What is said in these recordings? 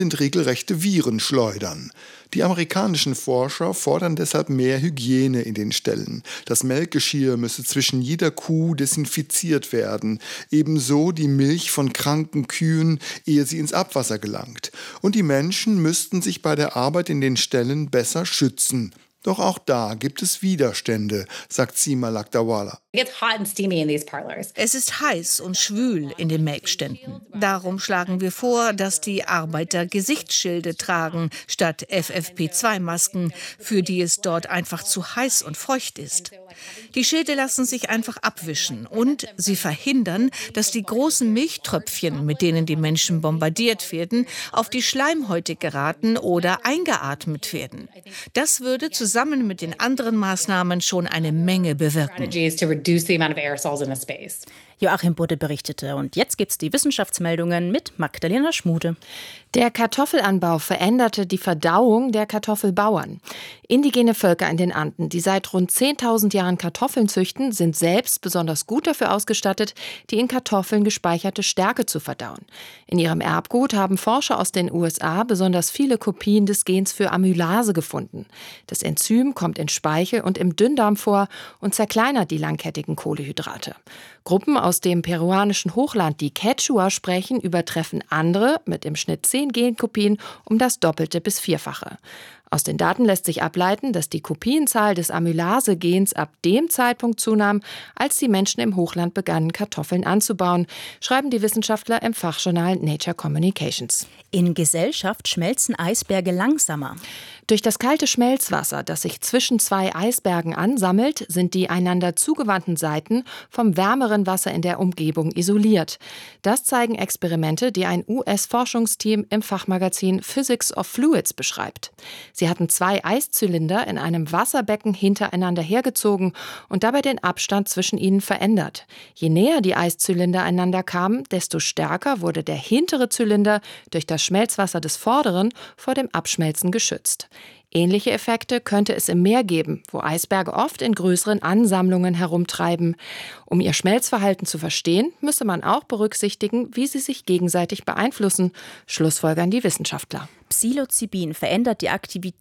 sind regelrechte Virenschleudern. Die amerikanischen Forscher fordern deshalb mehr Hygiene in den Ställen. Das Melkgeschirr müsse zwischen jeder Kuh desinfiziert werden, ebenso die Milch von kranken Kühen, ehe sie ins Abwasser gelangt. Und die Menschen müssten sich bei der Arbeit in den Ställen besser schützen. Doch auch da gibt es Widerstände, sagt Seema Lakdawala. Es ist heiß und schwül in den Melkständen. Darum schlagen wir vor, dass die Arbeiter Gesichtsschilde tragen statt FFP2-Masken, für die es dort einfach zu heiß und feucht ist. Die Schilde lassen sich einfach abwischen und sie verhindern, dass die großen Milchtröpfchen, mit denen die Menschen bombardiert werden, auf die Schleimhäute geraten oder eingeatmet werden. Das würde zusammen mit den anderen Maßnahmen schon eine Menge bewirken. Joachim Budde berichtete. Und jetzt gibt's die Wissenschaftsmeldungen mit Magdalena Schmude. Der Kartoffelanbau veränderte die Verdauung der Kartoffelbauern. Indigene Völker in den Anden, die seit rund 10.000 Jahren Kartoffeln züchten, sind selbst besonders gut dafür ausgestattet, die in Kartoffeln gespeicherte Stärke zu verdauen. In ihrem Erbgut haben Forscher aus den USA besonders viele Kopien des Gens für Amylase gefunden. Das Enzym kommt in Speichel und im Dünndarm vor und zerkleinert die langkettigen Kohlenhydrate. Gruppen aus dem peruanischen Hochland, die Quechua sprechen, übertreffen andere mit im Schnitt 10 Genkopien um das Doppelte bis Vierfache. Aus den Daten lässt sich ableiten, dass die Kopienzahl des Amylase-Gens ab dem Zeitpunkt zunahm, als die Menschen im Hochland begannen, Kartoffeln anzubauen, schreiben die Wissenschaftler im Fachjournal Nature Communications. In Gesellschaft schmelzen Eisberge langsamer. Durch das kalte Schmelzwasser, das sich zwischen zwei Eisbergen ansammelt, sind die einander zugewandten Seiten vom wärmeren Wasser in der Umgebung isoliert. Das zeigen Experimente, die ein US-Forschungsteam im Fachmagazin Physics of Fluids beschreibt. Sie hatten 2 Eiszylinder in einem Wasserbecken hintereinander hergezogen und dabei den Abstand zwischen ihnen verändert. Je näher die Eiszylinder einander kamen, desto stärker wurde der hintere Zylinder durch das Schmelzwasser des vorderen vor dem Abschmelzen geschützt. Ähnliche Effekte könnte es im Meer geben, wo Eisberge oft in größeren Ansammlungen herumtreiben. Um ihr Schmelzverhalten zu verstehen, müsse man auch berücksichtigen, wie sie sich gegenseitig beeinflussen, schlussfolgern die Wissenschaftler. Psilocybin verändert die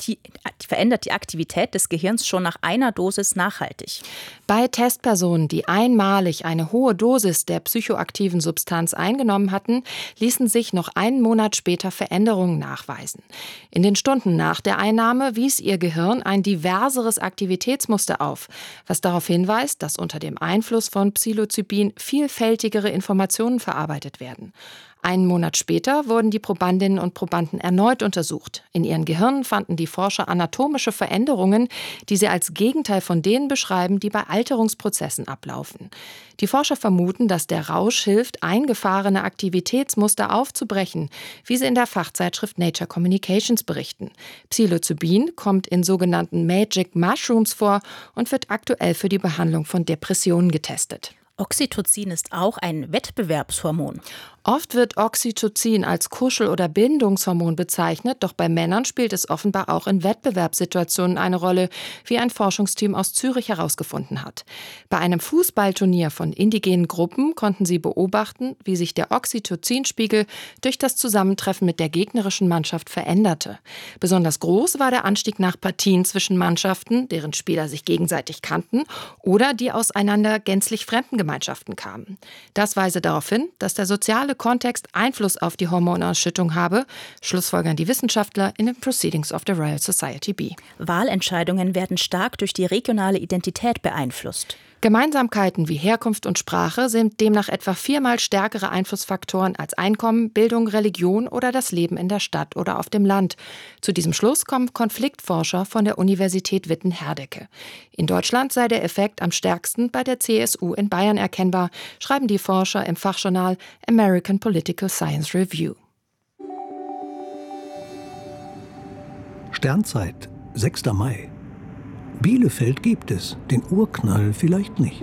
Aktivität des Gehirns schon nach einer Dosis nachhaltig. Bei Testpersonen, die einmalig eine hohe Dosis der psychoaktiven Substanz eingenommen hatten, ließen sich noch einen Monat später Veränderungen nachweisen. In den Stunden nach der Einnahme wies ihr Gehirn ein diverseres Aktivitätsmuster auf, was darauf hinweist, dass unter dem Einfluss von Psilocybin vielfältigere Informationen verarbeitet werden. Einen Monat später wurden die Probandinnen und Probanden erneut untersucht. In ihren Gehirnen fanden die Forscher anatomische Veränderungen, die sie als Gegenteil von denen beschreiben, die bei Alterungsprozessen ablaufen. Die Forscher vermuten, dass der Rausch hilft, eingefahrene Aktivitätsmuster aufzubrechen, wie sie in der Fachzeitschrift Nature Communications berichten. Psilocybin kommt in sogenannten Magic Mushrooms vor und wird aktuell für die Behandlung von Depressionen getestet. Oxytocin ist auch ein Wettbewerbshormon. Oft wird Oxytocin als Kuschel- oder Bindungshormon bezeichnet, doch bei Männern spielt es offenbar auch in Wettbewerbssituationen eine Rolle, wie ein Forschungsteam aus Zürich herausgefunden hat. Bei einem Fußballturnier von indigenen Gruppen konnten sie beobachten, wie sich der Oxytocinspiegel durch das Zusammentreffen mit der gegnerischen Mannschaft veränderte. Besonders groß war der Anstieg nach Partien zwischen Mannschaften, deren Spieler sich gegenseitig kannten oder die aus einander gänzlich fremden Gemeinschaften kamen. Das weise darauf hin, dass der soziale Kontext Einfluss auf die Hormonausschüttung habe, schlussfolgern die Wissenschaftler in den Proceedings of the Royal Society B. Wahlentscheidungen werden stark durch die regionale Identität beeinflusst. Gemeinsamkeiten wie Herkunft und Sprache sind demnach etwa 4-mal stärkere Einflussfaktoren als Einkommen, Bildung, Religion oder das Leben in der Stadt oder auf dem Land. Zu diesem Schluss kommen Konfliktforscher von der Universität Witten-Herdecke. In Deutschland sei der Effekt am stärksten bei der CSU in Bayern erkennbar, schreiben die Forscher im Fachjournal American Political Science Review. Sternzeit, 6. Mai. Bielefeld gibt es, den Urknall vielleicht nicht.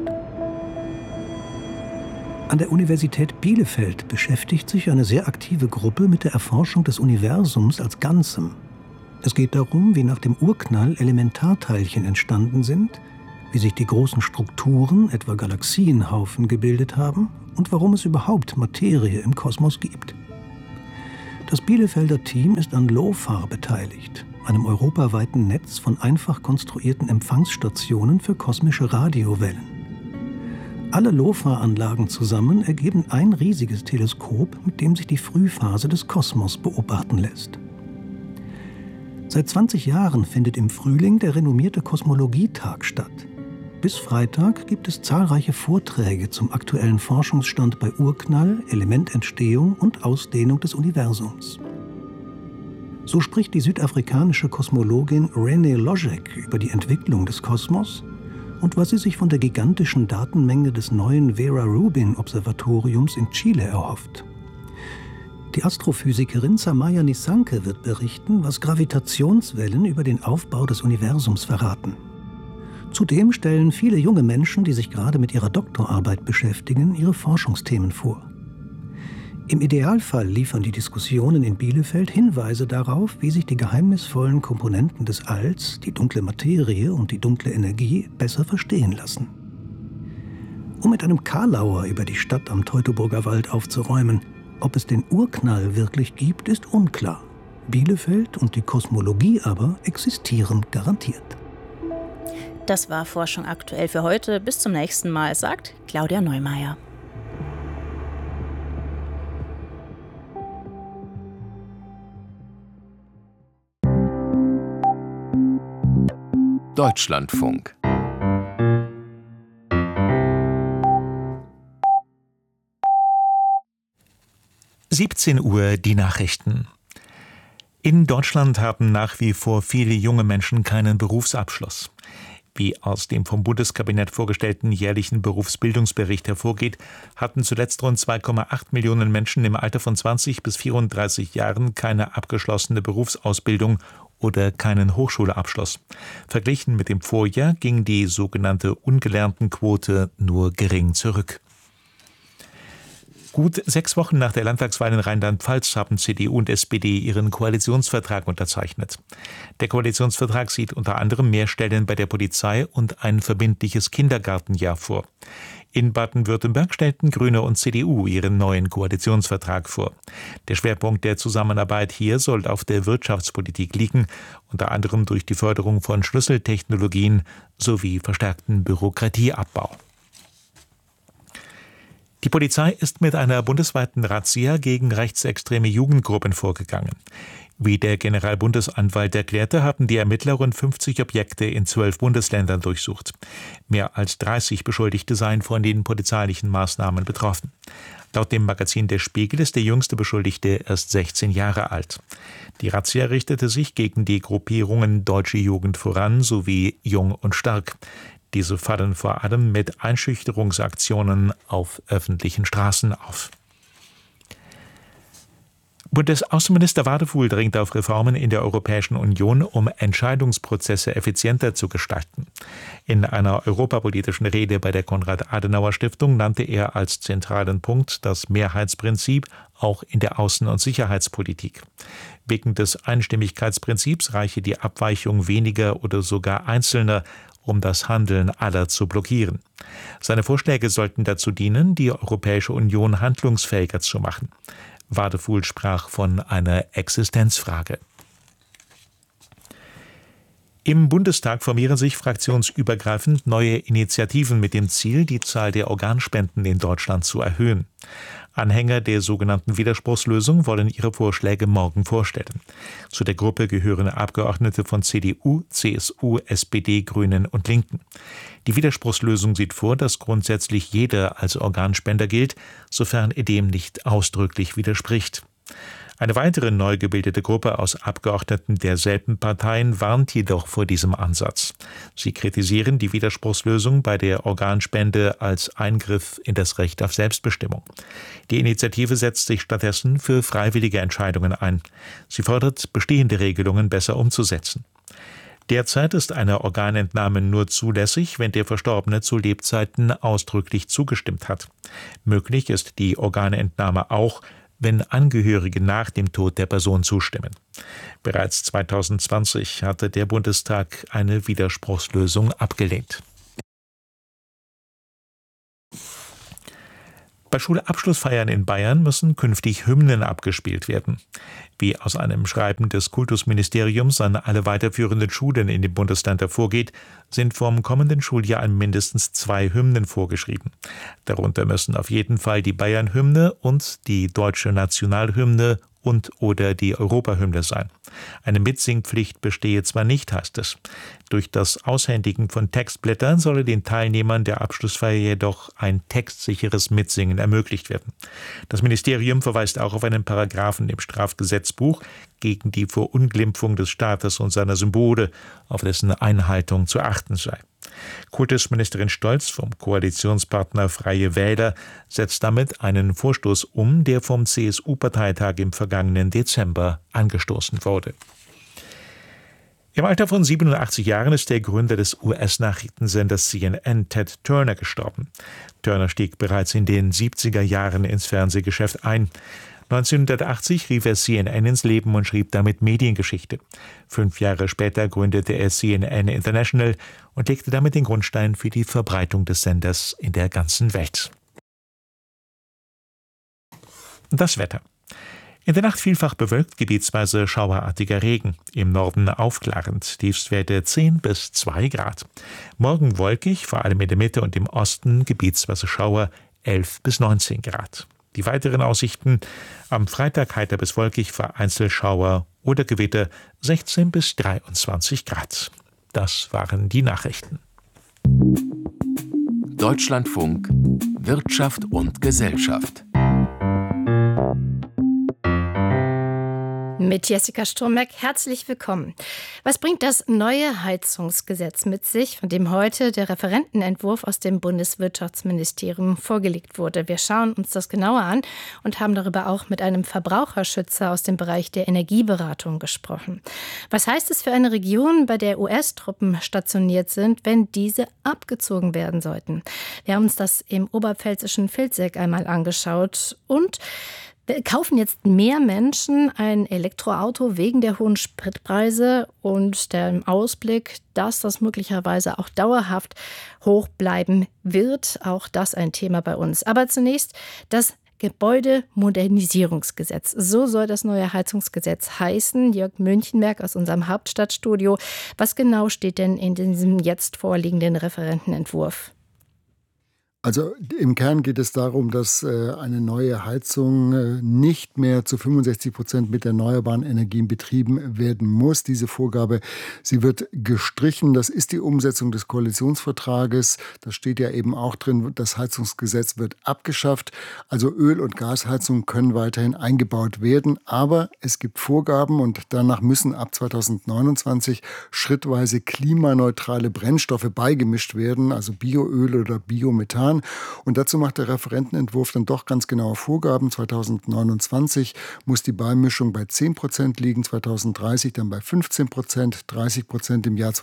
An der Universität Bielefeld beschäftigt sich eine sehr aktive Gruppe mit der Erforschung des Universums als Ganzem. Es geht darum, wie nach dem Urknall Elementarteilchen entstanden sind, wie sich die großen Strukturen, etwa Galaxienhaufen, gebildet haben und warum es überhaupt Materie im Kosmos gibt. Das Bielefelder Team ist an LOFAR beteiligt, einem europaweiten Netz von einfach konstruierten Empfangsstationen für kosmische Radiowellen. Alle LOFAR-Anlagen zusammen ergeben ein riesiges Teleskop, mit dem sich die Frühphase des Kosmos beobachten lässt. Seit 20 Jahren findet im Frühling der renommierte Kosmologietag statt. Bis Freitag gibt es zahlreiche Vorträge zum aktuellen Forschungsstand bei Urknall, Elemententstehung und Ausdehnung des Universums. So spricht die südafrikanische Kosmologin Renée Logic über die Entwicklung des Kosmos und was sie sich von der gigantischen Datenmenge des neuen Vera-Rubin-Observatoriums in Chile erhofft. Die Astrophysikerin Samaya Nissanke wird berichten, was Gravitationswellen über den Aufbau des Universums verraten. Zudem stellen viele junge Menschen, die sich gerade mit ihrer Doktorarbeit beschäftigen, ihre Forschungsthemen vor. Im Idealfall liefern die Diskussionen in Bielefeld Hinweise darauf, wie sich die geheimnisvollen Komponenten des Alls, die dunkle Materie und die dunkle Energie, besser verstehen lassen. Um mit einem Karlauer über die Stadt am Teutoburger Wald aufzuräumen, ob es den Urknall wirklich gibt, ist unklar. Bielefeld und die Kosmologie aber existieren garantiert. Das war Forschung aktuell für heute. Bis zum nächsten Mal, sagt Claudia Neumeier. Deutschlandfunk. (17 Uhr) die Nachrichten. In Deutschland haben nach wie vor viele junge Menschen keinen Berufsabschluss. Wie aus dem vom Bundeskabinett vorgestellten jährlichen Berufsbildungsbericht hervorgeht, hatten zuletzt rund 2,8 Millionen Menschen im Alter von 20 bis 34 Jahren keine abgeschlossene Berufsausbildung oder keinen Hochschulabschluss. Verglichen mit dem Vorjahr ging die sogenannte Ungelerntenquote nur gering zurück. Gut 6 Wochen nach der Landtagswahl in Rheinland-Pfalz haben CDU und SPD ihren Koalitionsvertrag unterzeichnet. Der Koalitionsvertrag sieht unter anderem mehr Stellen bei der Polizei und ein verbindliches Kindergartenjahr vor. In Baden-Württemberg stellten Grüne und CDU ihren neuen Koalitionsvertrag vor. Der Schwerpunkt der Zusammenarbeit hier soll auf der Wirtschaftspolitik liegen, unter anderem durch die Förderung von Schlüsseltechnologien sowie verstärkten Bürokratieabbau. Die Polizei ist mit einer bundesweiten Razzia gegen rechtsextreme Jugendgruppen vorgegangen. Wie der Generalbundesanwalt erklärte, haben die Ermittler rund 50 Objekte in 12 Bundesländern durchsucht. Mehr als 30 Beschuldigte seien von den polizeilichen Maßnahmen betroffen. Laut dem Magazin Der Spiegel ist der jüngste Beschuldigte erst 16 Jahre alt. Die Razzia richtete sich gegen die Gruppierungen Deutsche Jugend voran sowie Jung und Stark. Diese fallen vor allem mit Einschüchterungsaktionen auf öffentlichen Straßen auf. Bundesaußenminister Wadefuhl dringt auf Reformen in der Europäischen Union, um Entscheidungsprozesse effizienter zu gestalten. In einer europapolitischen Rede bei der Konrad-Adenauer-Stiftung nannte er als zentralen Punkt das Mehrheitsprinzip auch in der Außen- und Sicherheitspolitik. Wegen des Einstimmigkeitsprinzips reiche die Abweichung weniger oder sogar Einzelner, um das Handeln aller zu blockieren. Seine Vorschläge sollten dazu dienen, die Europäische Union handlungsfähiger zu machen. Wadefuhl sprach von einer Existenzfrage. Im Bundestag formieren sich fraktionsübergreifend neue Initiativen mit dem Ziel, die Zahl der Organspenden in Deutschland zu erhöhen. Anhänger der sogenannten Widerspruchslösung wollen ihre Vorschläge morgen vorstellen. Zu der Gruppe gehören Abgeordnete von CDU, CSU, SPD, Grünen und Linken. Die Widerspruchslösung sieht vor, dass grundsätzlich jeder als Organspender gilt, sofern er dem nicht ausdrücklich widerspricht. Eine weitere neu gebildete Gruppe aus Abgeordneten derselben Parteien warnt jedoch vor diesem Ansatz. Sie kritisieren die Widerspruchslösung bei der Organspende als Eingriff in das Recht auf Selbstbestimmung. Die Initiative setzt sich stattdessen für freiwillige Entscheidungen ein. Sie fordert, bestehende Regelungen besser umzusetzen. Derzeit ist eine Organentnahme nur zulässig, wenn der Verstorbene zu Lebzeiten ausdrücklich zugestimmt hat. Möglich ist die Organentnahme auch, wenn Angehörige nach dem Tod der Person zustimmen. Bereits 2020 hatte der Bundestag eine Widerspruchslösung abgelehnt. Bei Schulabschlussfeiern in Bayern müssen künftig Hymnen abgespielt werden. Wie aus einem Schreiben des Kultusministeriums an alle weiterführenden Schulen in dem Bundesland hervorgeht, sind vom kommenden Schuljahr mindestens 2 Hymnen vorgeschrieben. Darunter müssen auf jeden Fall die Bayern-Hymne und die deutsche Nationalhymne und/oder die Europahymne sein. Eine Mitsingpflicht bestehe zwar nicht, heißt es. Durch das Aushändigen von Textblättern solle den Teilnehmern der Abschlussfeier jedoch ein textsicheres Mitsingen ermöglicht werden. Das Ministerium verweist auch auf einen Paragraphen im Strafgesetzbuch gegen die Verunglimpfung des Staates und seiner Symbole, auf dessen Einhaltung zu achten sei. Kultusministerin Stolz vom Koalitionspartner Freie Wähler setzt damit einen Vorstoß um, der vom CSU-Parteitag im vergangenen Dezember angestoßen wurde. Im Alter von 87 Jahren ist der Gründer des US-Nachrichtensenders CNN, Ted Turner, gestorben. Turner stieg bereits in den 70er Jahren ins Fernsehgeschäft ein. 1980 rief er CNN ins Leben und schrieb damit Mediengeschichte. 5 Jahre später gründete er CNN International und legte damit den Grundstein für die Verbreitung des Senders in der ganzen Welt. Das Wetter. In der Nacht vielfach bewölkt, gebietsweise schauerartiger Regen. Im Norden aufklarend, Tiefstwerte 10 bis 2 Grad. Morgen wolkig, vor allem in der Mitte und im Osten, gebietsweise Schauer 11 bis 19 Grad. Die weiteren Aussichten: am Freitag heiter bis wolkig, vereinzelt Schauer oder Gewitter 16 bis 23 Grad. Das waren die Nachrichten. Deutschlandfunk Wirtschaft und Gesellschaft. Mit Jessica Sturmbeck, herzlich willkommen. Was bringt das neue Heizungsgesetz mit sich, von dem heute der Referentenentwurf aus dem Bundeswirtschaftsministerium vorgelegt wurde? Wir schauen uns das genauer an und haben darüber auch mit einem Verbraucherschützer aus dem Bereich der Energieberatung gesprochen. Was heißt es für eine Region, bei der US-Truppen stationiert sind, wenn diese abgezogen werden sollten? Wir haben uns das im oberpfälzischen Vilseck einmal angeschaut und kaufen jetzt mehr Menschen ein Elektroauto wegen der hohen Spritpreise und dem Ausblick, dass das möglicherweise auch dauerhaft hoch bleiben wird. Auch das ein Thema bei uns. Aber zunächst das Gebäudemodernisierungsgesetz. So soll das neue Heizungsgesetz heißen. Jörg Münchenberg aus unserem Hauptstadtstudio. Was genau steht denn in diesem jetzt vorliegenden Referentenentwurf? Also im Kern geht es darum, dass eine neue Heizung nicht mehr zu 65% mit erneuerbaren Energien betrieben werden muss. Diese Vorgabe, sie wird gestrichen. Das ist die Umsetzung des Koalitionsvertrages. Da steht ja eben auch drin, das Heizungsgesetz wird abgeschafft. Also Öl- und Gasheizungen können weiterhin eingebaut werden. Aber es gibt Vorgaben und danach müssen ab 2029 schrittweise klimaneutrale Brennstoffe beigemischt werden, also Bioöl oder Biomethan. Und dazu macht der Referentenentwurf dann doch ganz genaue Vorgaben. 2029 muss die Beimischung bei 10% liegen, 2030 dann bei 15%, 30% im Jahr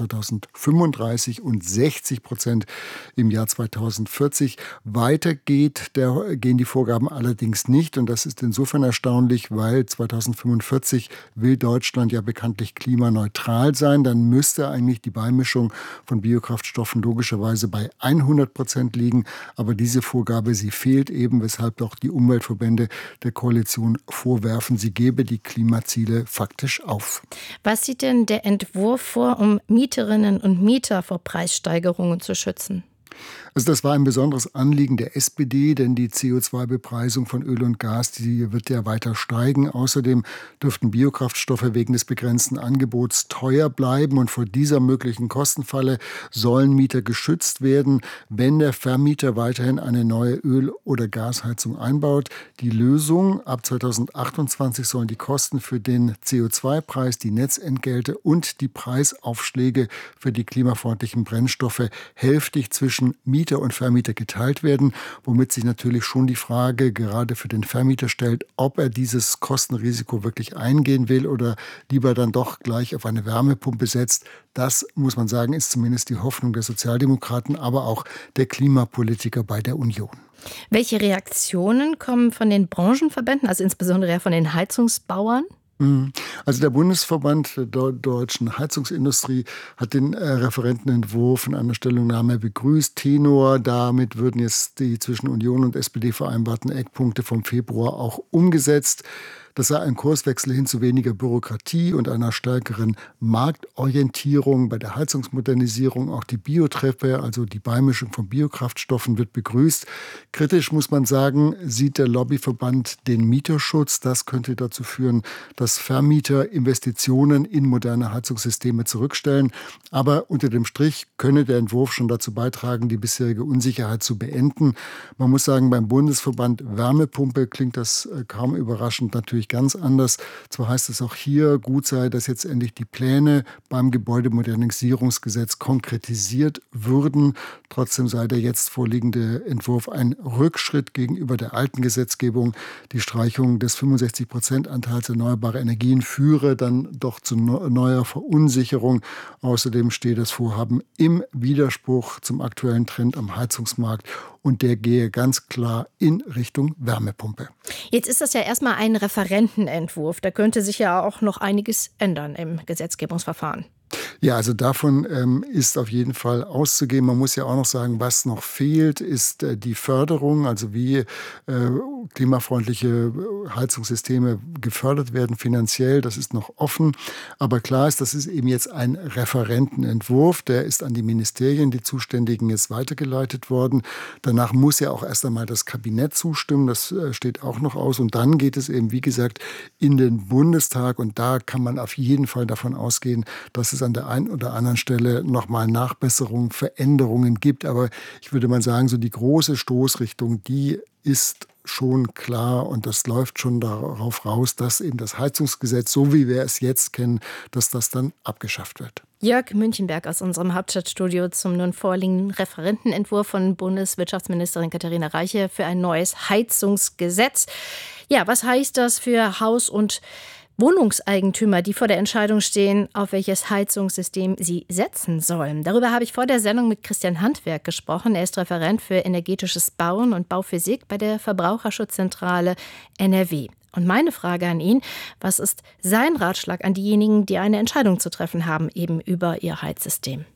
2035 und 60% im Jahr 2040. Weiter gehen die Vorgaben allerdings nicht. Und das ist insofern erstaunlich, weil 2045 will Deutschland ja bekanntlich klimaneutral sein. Dann müsste eigentlich die Beimischung von Biokraftstoffen logischerweise bei 100% liegen. Aber diese Vorgabe, sie fehlt eben, weshalb auch die Umweltverbände der Koalition vorwerfen, sie gebe die Klimaziele faktisch auf. Was sieht denn der Entwurf vor, um Mieterinnen und Mieter vor Preissteigerungen zu schützen? Also das war ein besonderes Anliegen der SPD, denn die CO2-Bepreisung von Öl und Gas, die wird ja weiter steigen. Außerdem dürften Biokraftstoffe wegen des begrenzten Angebots teuer bleiben. Und vor dieser möglichen Kostenfalle sollen Mieter geschützt werden, wenn der Vermieter weiterhin eine neue Öl- oder Gasheizung einbaut. Die Lösung: ab 2028 sollen die Kosten für den CO2-Preis, die Netzentgelte und die Preisaufschläge für die klimafreundlichen Brennstoffe hälftig zwischen Mieter und Vermieter geteilt werden, womit sich natürlich schon die Frage gerade für den Vermieter stellt, ob er dieses Kostenrisiko wirklich eingehen will oder lieber dann doch gleich auf eine Wärmepumpe setzt. Das, muss man sagen, ist zumindest die Hoffnung der Sozialdemokraten, aber auch der Klimapolitiker bei der Union. Welche Reaktionen kommen von den Branchenverbänden, also insbesondere von den Heizungsbauern? Also der Bundesverband der deutschen Heizungsindustrie hat den Referentenentwurf in einer Stellungnahme begrüßt. Tenor, damit würden jetzt die zwischen Union und SPD vereinbarten Eckpunkte vom Februar auch umgesetzt. Das sei ein Kurswechsel hin zu weniger Bürokratie und einer stärkeren Marktorientierung bei der Heizungsmodernisierung. Auch die Biotreppe, also die Beimischung von Biokraftstoffen, wird begrüßt. Kritisch muss man sagen, sieht der Lobbyverband den Mieterschutz. Das könnte dazu führen, dass Vermieter Investitionen in moderne Heizungssysteme zurückstellen. Aber unter dem Strich könne der Entwurf schon dazu beitragen, die bisherige Unsicherheit zu beenden. Man muss sagen, beim Bundesverband Wärmepumpe klingt das kaum überraschend natürlich ganz anders. Zwar heißt es auch hier, gut sei, dass jetzt endlich die Pläne beim Gebäudemodernisierungsgesetz konkretisiert würden. Trotzdem sei der jetzt vorliegende Entwurf ein Rückschritt gegenüber der alten Gesetzgebung. Die Streichung des 65%-Anteils erneuerbarer Energien führe dann doch zu neuer Verunsicherung. Außerdem stehe das Vorhaben im Widerspruch zum aktuellen Trend am Heizungsmarkt und der gehe ganz klar in Richtung Wärmepumpe. Jetzt ist das ja erstmal ein Referentenentwurf. Da könnte sich ja auch noch einiges ändern im Gesetzgebungsverfahren. Ja, also davon ist auf jeden Fall auszugehen. Man muss ja auch noch sagen, was noch fehlt, ist die Förderung, also wie klimafreundliche Heizungssysteme gefördert werden finanziell. Das ist noch offen. Aber klar ist, das ist eben jetzt ein Referentenentwurf. Der ist an die Ministerien, die Zuständigen, jetzt weitergeleitet worden. Danach muss ja auch erst einmal das Kabinett zustimmen. Das steht auch noch aus. Und dann geht es eben, wie gesagt, in den Bundestag. Und da kann man auf jeden Fall davon ausgehen, dass es an der einen oder anderen Stelle nochmal Nachbesserungen, Veränderungen gibt. Aber ich würde mal sagen, so die große Stoßrichtung, die ist schon klar und das läuft schon darauf raus, dass eben das Heizungsgesetz, so wie wir es jetzt kennen, dass das dann abgeschafft wird. Jörg Münchenberg aus unserem Hauptstadtstudio zum nun vorliegenden Referentenentwurf von Bundeswirtschaftsministerin Katharina Reiche für ein neues Heizungsgesetz. Ja, was heißt das für Haus- und Wohnungseigentümer, die vor der Entscheidung stehen, auf welches Heizungssystem sie setzen sollen? Darüber habe ich vor der Sendung mit Christian Handwerk gesprochen. Er ist Referent für energetisches Bauen und Bauphysik bei der Verbraucherschutzzentrale NRW. Und meine Frage an ihn, was ist sein Ratschlag an diejenigen, die eine Entscheidung zu treffen haben, eben über ihr Heizsystem?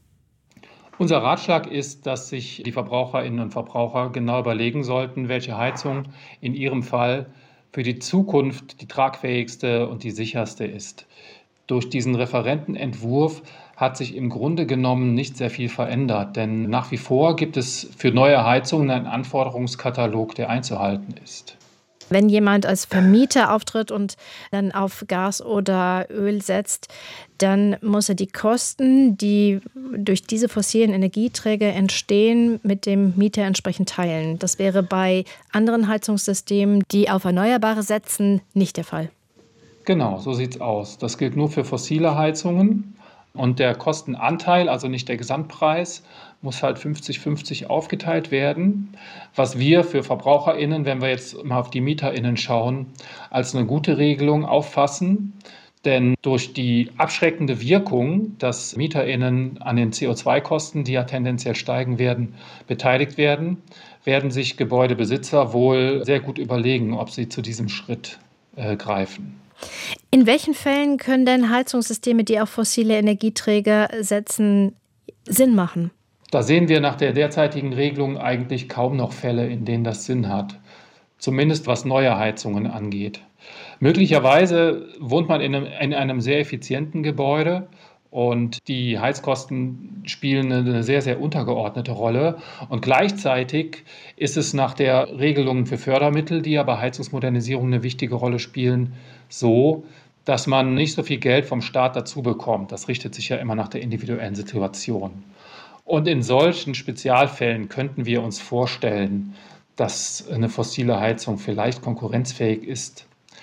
Unser Ratschlag ist, dass sich die Verbraucherinnen und Verbraucher genau überlegen sollten, welche Heizung in ihrem Fall für die Zukunft die tragfähigste und die sicherste ist. Durch diesen Referentenentwurf hat sich im Grunde genommen nicht sehr viel verändert, denn nach wie vor gibt es für neue Heizungen einen Anforderungskatalog, der einzuhalten ist. Wenn jemand als Vermieter auftritt und dann auf Gas oder Öl setzt, dann muss er die Kosten, die durch diese fossilen Energieträger entstehen, mit dem Mieter entsprechend teilen. Das wäre bei anderen Heizungssystemen, die auf Erneuerbare setzen, nicht der Fall. Genau, so sieht es aus. Das gilt nur für fossile Heizungen. Und der Kostenanteil, also nicht der Gesamtpreis, muss halt 50-50 aufgeteilt werden. Was wir für VerbraucherInnen, wenn wir jetzt mal auf die MieterInnen schauen, als eine gute Regelung auffassen. Denn durch die abschreckende Wirkung, dass MieterInnen an den CO2-Kosten, die ja tendenziell steigen werden, beteiligt werden, werden sich Gebäudebesitzer wohl sehr gut überlegen, ob sie zu diesem Schritt greifen. In welchen Fällen können denn Heizungssysteme, die auf fossile Energieträger setzen, Sinn machen? Da sehen wir nach der derzeitigen Regelung eigentlich kaum noch Fälle, in denen das Sinn hat. Zumindest was neue Heizungen angeht. Möglicherweise wohnt man in einem sehr effizienten Gebäude und die Heizkosten spielen eine sehr, sehr untergeordnete Rolle. Und gleichzeitig ist es nach der Regelung für Fördermittel, die ja bei Heizungsmodernisierung eine wichtige Rolle spielen, so, dass man nicht so viel Geld vom Staat dazu bekommt. Das richtet sich ja immer nach der individuellen Situation. Und in solchen Spezialfällen könnten wir uns vorstellen, dass eine fossile Heizung vielleicht konkurrenzfähig ist.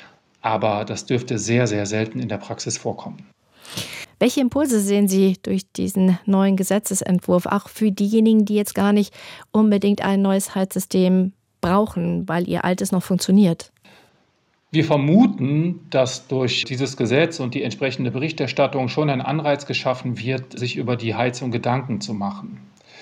Aber das dürfte sehr, sehr selten in der Praxis vorkommen. Welche Impulse sehen Sie durch diesen neuen Gesetzesentwurf, auch für diejenigen, die jetzt gar nicht unbedingt ein neues Heizsystem brauchen, weil ihr altes noch funktioniert? Wir vermuten, dass durch dieses Gesetz und die entsprechende Berichterstattung schon ein Anreiz geschaffen wird, sich über die Heizung Gedanken zu machen.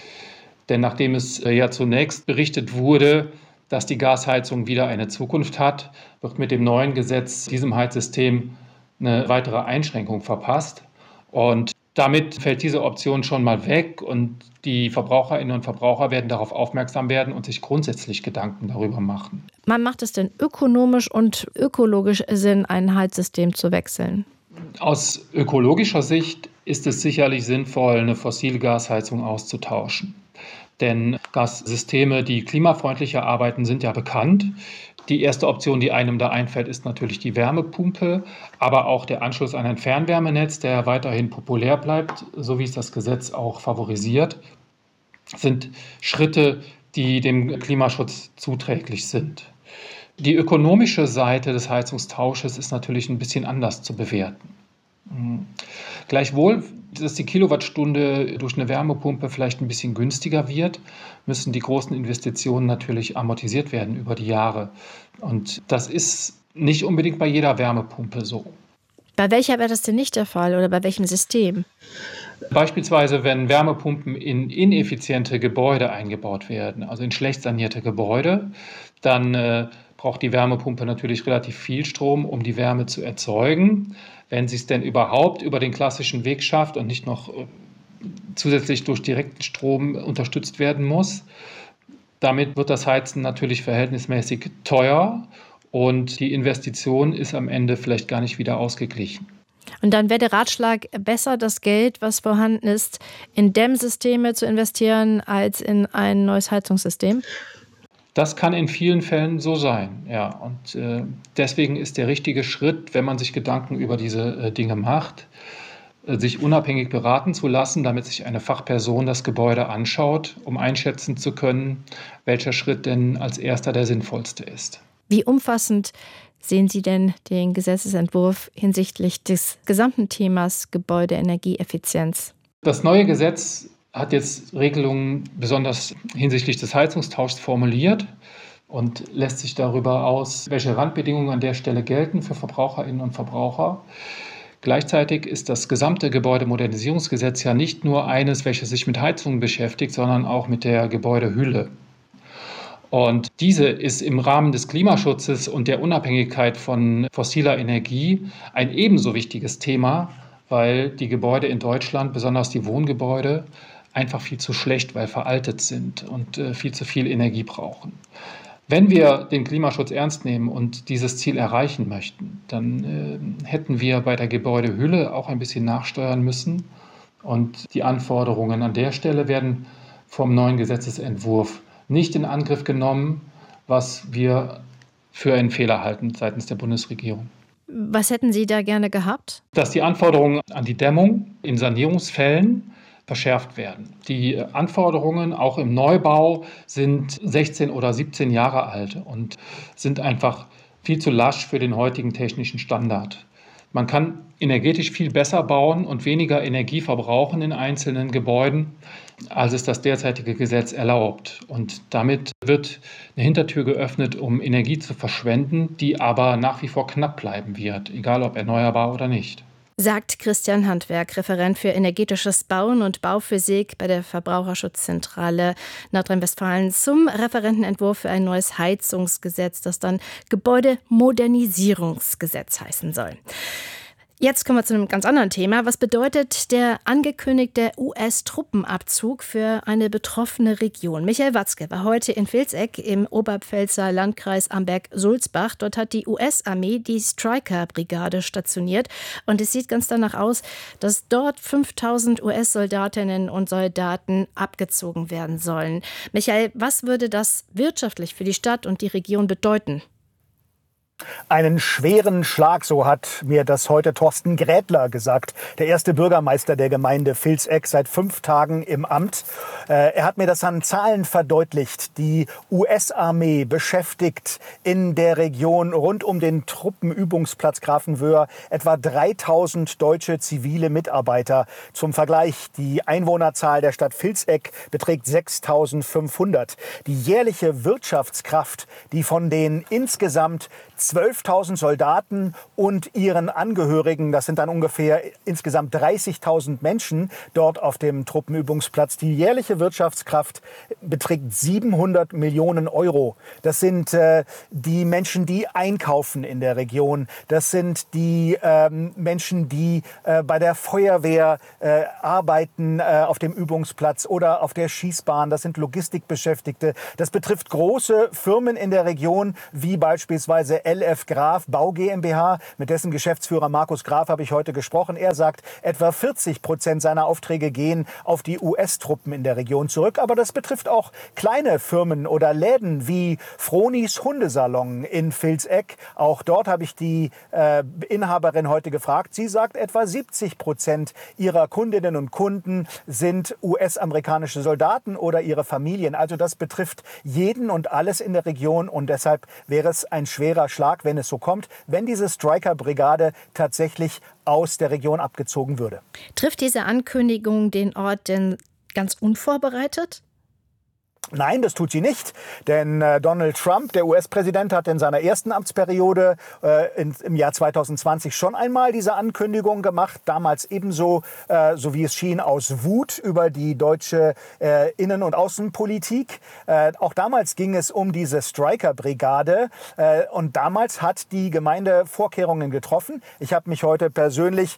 Denn nachdem es ja zunächst berichtet wurde, dass die Gasheizung wieder eine Zukunft hat, wird mit dem neuen Gesetz diesem Heizsystem eine weitere Einschränkung verpasst. Und damit fällt diese Option schon mal weg und die Verbraucherinnen und Verbraucher werden darauf aufmerksam werden und sich grundsätzlich Gedanken darüber machen. Wann macht es denn ökonomisch und ökologisch Sinn, ein Heizsystem zu wechseln? Aus ökologischer Sicht ist es sicherlich sinnvoll, eine fossile Gasheizung auszutauschen. Denn Gassysteme, die klimafreundlicher arbeiten, sind ja bekannt. Die erste Option, die einem da einfällt, ist natürlich die Wärmepumpe, aber auch der Anschluss an ein Fernwärmenetz, der weiterhin populär bleibt, so wie es das Gesetz auch favorisiert, sind Schritte, die dem Klimaschutz zuträglich sind. Die ökonomische Seite des Heizungstausches ist natürlich ein bisschen anders zu bewerten. Gleichwohl, dass die Kilowattstunde durch eine Wärmepumpe vielleicht ein bisschen günstiger wird, müssen die großen Investitionen natürlich amortisiert werden über die Jahre. Und das ist nicht unbedingt bei jeder Wärmepumpe so. Bei welcher wäre das denn nicht der Fall oder bei welchem System? Beispielsweise, wenn Wärmepumpen in ineffiziente Gebäude eingebaut werden, also in schlecht sanierte Gebäude, dann braucht die Wärmepumpe natürlich relativ viel Strom, um die Wärme zu erzeugen. Wenn sie es denn überhaupt über den klassischen Weg schafft und nicht noch zusätzlich durch direkten Strom unterstützt werden muss. Damit wird das Heizen natürlich verhältnismäßig teuer und die Investition ist am Ende vielleicht gar nicht wieder ausgeglichen. Und dann wäre der Ratschlag, besser das Geld, was vorhanden ist, in Dämmsysteme zu investieren, als in ein neues Heizungssystem? Das kann in vielen Fällen so sein, ja. Und deswegen ist der richtige Schritt, wenn man sich Gedanken über diese Dinge macht, sich unabhängig beraten zu lassen, damit sich eine Fachperson das Gebäude anschaut, um einschätzen zu können, welcher Schritt denn als erster der sinnvollste ist. Wie umfassend sehen Sie denn den Gesetzesentwurf hinsichtlich des gesamten Themas Gebäudeenergieeffizienz? Das neue Gesetz hat jetzt Regelungen besonders hinsichtlich des Heizungstauschs formuliert und lässt sich darüber aus, welche Randbedingungen an der Stelle gelten für Verbraucherinnen und Verbraucher. Gleichzeitig ist das gesamte Gebäudemodernisierungsgesetz ja nicht nur eines, welches sich mit Heizungen beschäftigt, sondern auch mit der Gebäudehülle. Und diese ist im Rahmen des Klimaschutzes und der Unabhängigkeit von fossiler Energie ein ebenso wichtiges Thema, weil die Gebäude in Deutschland, besonders die Wohngebäude, einfach viel zu schlecht, weil veraltet sind und viel zu viel Energie brauchen. Wenn wir den Klimaschutz ernst nehmen und dieses Ziel erreichen möchten, dann hätten wir bei der Gebäudehülle auch ein bisschen nachsteuern müssen. Und die Anforderungen an der Stelle werden vom neuen Gesetzesentwurf nicht in Angriff genommen, was wir für einen Fehler halten seitens der Bundesregierung. Was hätten Sie da gerne gehabt? Dass die Anforderungen an die Dämmung in Sanierungsfällen verschärft werden. Die Anforderungen auch im Neubau sind 16 oder 17 Jahre alt und sind einfach viel zu lasch für den heutigen technischen Standard. Man kann energetisch viel besser bauen und weniger Energie verbrauchen in einzelnen Gebäuden, als es das derzeitige Gesetz erlaubt. Und damit wird eine Hintertür geöffnet, um Energie zu verschwenden, die aber nach wie vor knapp bleiben wird, egal ob erneuerbar oder nicht. Sagt Christian Handwerk, Referent für energetisches Bauen und Bauphysik bei der Verbraucherschutzzentrale Nordrhein-Westfalen zum Referentenentwurf für ein neues Heizungsgesetz, das dann Gebäudemodernisierungsgesetz heißen soll. Jetzt kommen wir zu einem ganz anderen Thema. Was bedeutet der angekündigte US-Truppenabzug für eine betroffene Region? Michael Watzke war heute in Vilseck im Oberpfälzer Landkreis Amberg-Sulzbach. Dort hat die US-Armee die Stryker-Brigade stationiert. Und es sieht ganz danach aus, dass dort 5000 US-Soldatinnen und Soldaten abgezogen werden sollen. Michael, was würde das wirtschaftlich für die Stadt und die Region bedeuten? Einen schweren Schlag, so hat mir das heute Thorsten Grädler gesagt, der erste Bürgermeister der Gemeinde Vilseck, seit 5 Tagen im Amt. Er hat mir das an Zahlen verdeutlicht. Die US-Armee beschäftigt in der Region rund um den Truppenübungsplatz Grafenwöhr etwa 3000 deutsche zivile Mitarbeiter. Zum Vergleich, die Einwohnerzahl der Stadt Vilseck beträgt 6500. Die jährliche Wirtschaftskraft, die von den insgesamt 12.000 Soldaten und ihren Angehörigen, das sind dann ungefähr insgesamt 30.000 Menschen dort auf dem Truppenübungsplatz. Die jährliche Wirtschaftskraft beträgt 700 Millionen Euro. Das sind die Menschen, die einkaufen in der Region. Das sind die Menschen, die bei der Feuerwehr arbeiten auf dem Übungsplatz oder auf der Schießbahn. Das sind Logistikbeschäftigte. Das betrifft große Firmen in der Region, wie beispielsweise LF Graf Bau GmbH. Mit dessen Geschäftsführer Markus Graf habe ich heute gesprochen. Er sagt, etwa 40% seiner Aufträge gehen auf die US-Truppen in der Region zurück. Aber das betrifft auch kleine Firmen oder Läden wie Fronis Hundesalon in Vilseck. Auch dort habe ich die Inhaberin heute gefragt. Sie sagt, etwa 70% ihrer Kundinnen und Kunden sind US-amerikanische Soldaten oder ihre Familien. Also das betrifft jeden und alles in der Region. Und deshalb wäre es ein schwerer Schlag, wenn es so kommt, wenn diese Stryker-Brigade tatsächlich aus der Region abgezogen würde. Trifft diese Ankündigung den Ort denn ganz unvorbereitet? Nein, das tut sie nicht, denn Donald Trump, der US-Präsident, hat in seiner ersten Amtsperiode im Jahr 2020 schon einmal diese Ankündigung gemacht, damals ebenso, so wie es schien, aus Wut über die deutsche Innen- und Außenpolitik. Auch damals ging es um diese Stryker-Brigade und damals hat die Gemeinde Vorkehrungen getroffen. Ich habe mich heute persönlich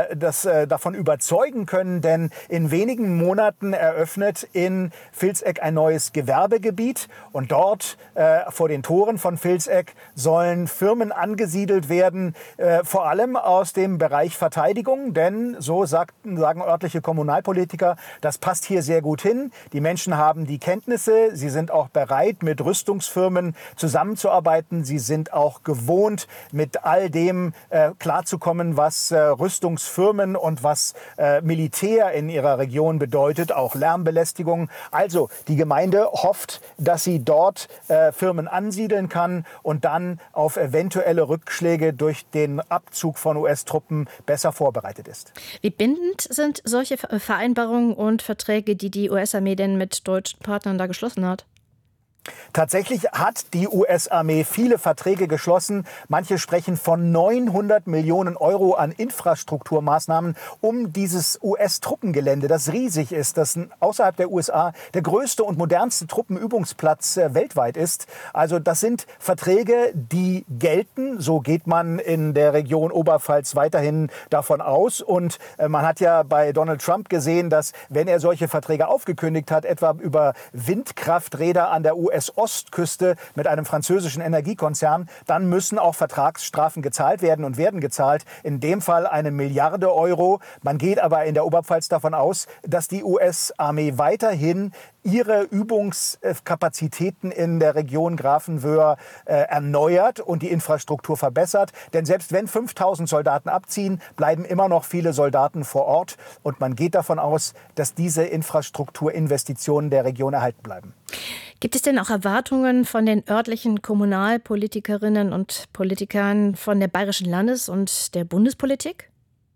davon überzeugen können, denn in wenigen Monaten eröffnet in Vilseck ein neues Gewerbegebiet und dort vor den Toren von Vilseck sollen Firmen angesiedelt werden, vor allem aus dem Bereich Verteidigung, denn so sagen örtliche Kommunalpolitiker, das passt hier sehr gut hin. Die Menschen haben die Kenntnisse, sie sind auch bereit, mit Rüstungsfirmen zusammenzuarbeiten, sie sind auch gewohnt, mit all dem klarzukommen, was Rüstungsfirmen und was Militär in ihrer Region bedeutet, auch Lärmbelästigung. Also die Gemeinde hofft, dass sie dort Firmen ansiedeln kann und dann auf eventuelle Rückschläge durch den Abzug von US-Truppen besser vorbereitet ist. Wie bindend sind solche Vereinbarungen und Verträge, die die US-Armee denn mit deutschen Partnern da geschlossen hat? Tatsächlich hat die US-Armee viele Verträge geschlossen. Manche sprechen von 900 Millionen Euro an Infrastrukturmaßnahmen um dieses US-Truppengelände, das riesig ist, das außerhalb der USA der größte und modernste Truppenübungsplatz weltweit ist. Also das sind Verträge, die gelten. So geht man in der Region Oberpfalz weiterhin davon aus. Und man hat ja bei Donald Trump gesehen, dass wenn er solche Verträge aufgekündigt hat, etwa über Windkrafträder an der US-Ostküste mit einem französischen Energiekonzern, dann müssen auch Vertragsstrafen gezahlt werden und werden gezahlt. In dem Fall 1 Milliarde Euro. Man geht aber in der Oberpfalz davon aus, dass die US-Armee weiterhin ihre Übungskapazitäten in der Region Grafenwöhr erneuert und die Infrastruktur verbessert. Denn selbst wenn 5.000 Soldaten abziehen, bleiben immer noch viele Soldaten vor Ort. Und man geht davon aus, dass diese Infrastrukturinvestitionen der Region erhalten bleiben. Gibt es denn auch Erwartungen von den örtlichen Kommunalpolitikerinnen und Politikern von der bayerischen Landes- und der Bundespolitik?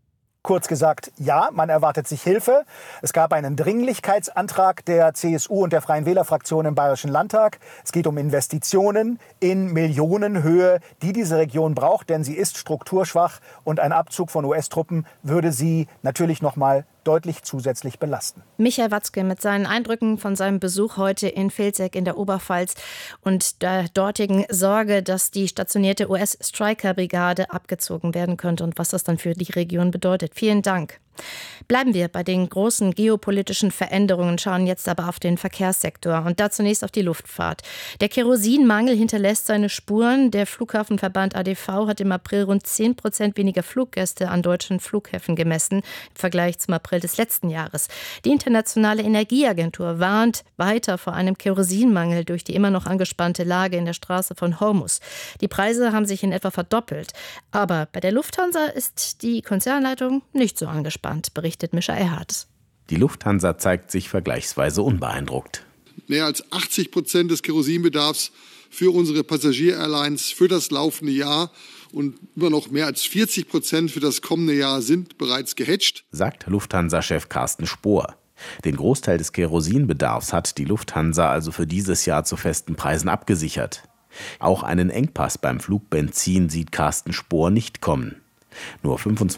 Kurz gesagt, ja, man erwartet sich Hilfe. Es gab einen Dringlichkeitsantrag der CSU und der Freien Wählerfraktion im Bayerischen Landtag. Es geht um Investitionen in Millionenhöhe, die diese Region braucht, denn sie ist strukturschwach und ein Abzug von US-Truppen würde sie natürlich noch mal deutlich zusätzlich belasten. Michael Watzke mit seinen Eindrücken von seinem Besuch heute in Vilseck in der Oberpfalz und der dortigen Sorge, dass die stationierte US-Stryker-Brigade abgezogen werden könnte und was das dann für die Region bedeutet. Vielen Dank. Bleiben wir bei den großen geopolitischen Veränderungen, schauen jetzt aber auf den Verkehrssektor und da zunächst auf die Luftfahrt. Der Kerosinmangel hinterlässt seine Spuren. Der Flughafenverband ADV hat im April rund 10% weniger Fluggäste an deutschen Flughäfen gemessen im Vergleich zum April des letzten Jahres. Die Internationale Energieagentur warnt weiter vor einem Kerosinmangel durch die immer noch angespannte Lage in der Straße von Hormuz. Die Preise haben sich in etwa verdoppelt. Aber bei der Lufthansa ist die Konzernleitung nicht so angespannt, berichtet Mischa Erhardt. Die Lufthansa zeigt sich vergleichsweise unbeeindruckt. Mehr als 80% des Kerosinbedarfs für unsere Passagier-Airlines für das laufende Jahr und immer noch mehr als 40% für das kommende Jahr sind bereits gehatcht, sagt Lufthansa-Chef Carsten Spohr. Den Großteil des Kerosinbedarfs hat die Lufthansa also für dieses Jahr zu festen Preisen abgesichert. Auch einen Engpass beim Flugbenzin sieht Carsten Spohr nicht kommen. Nur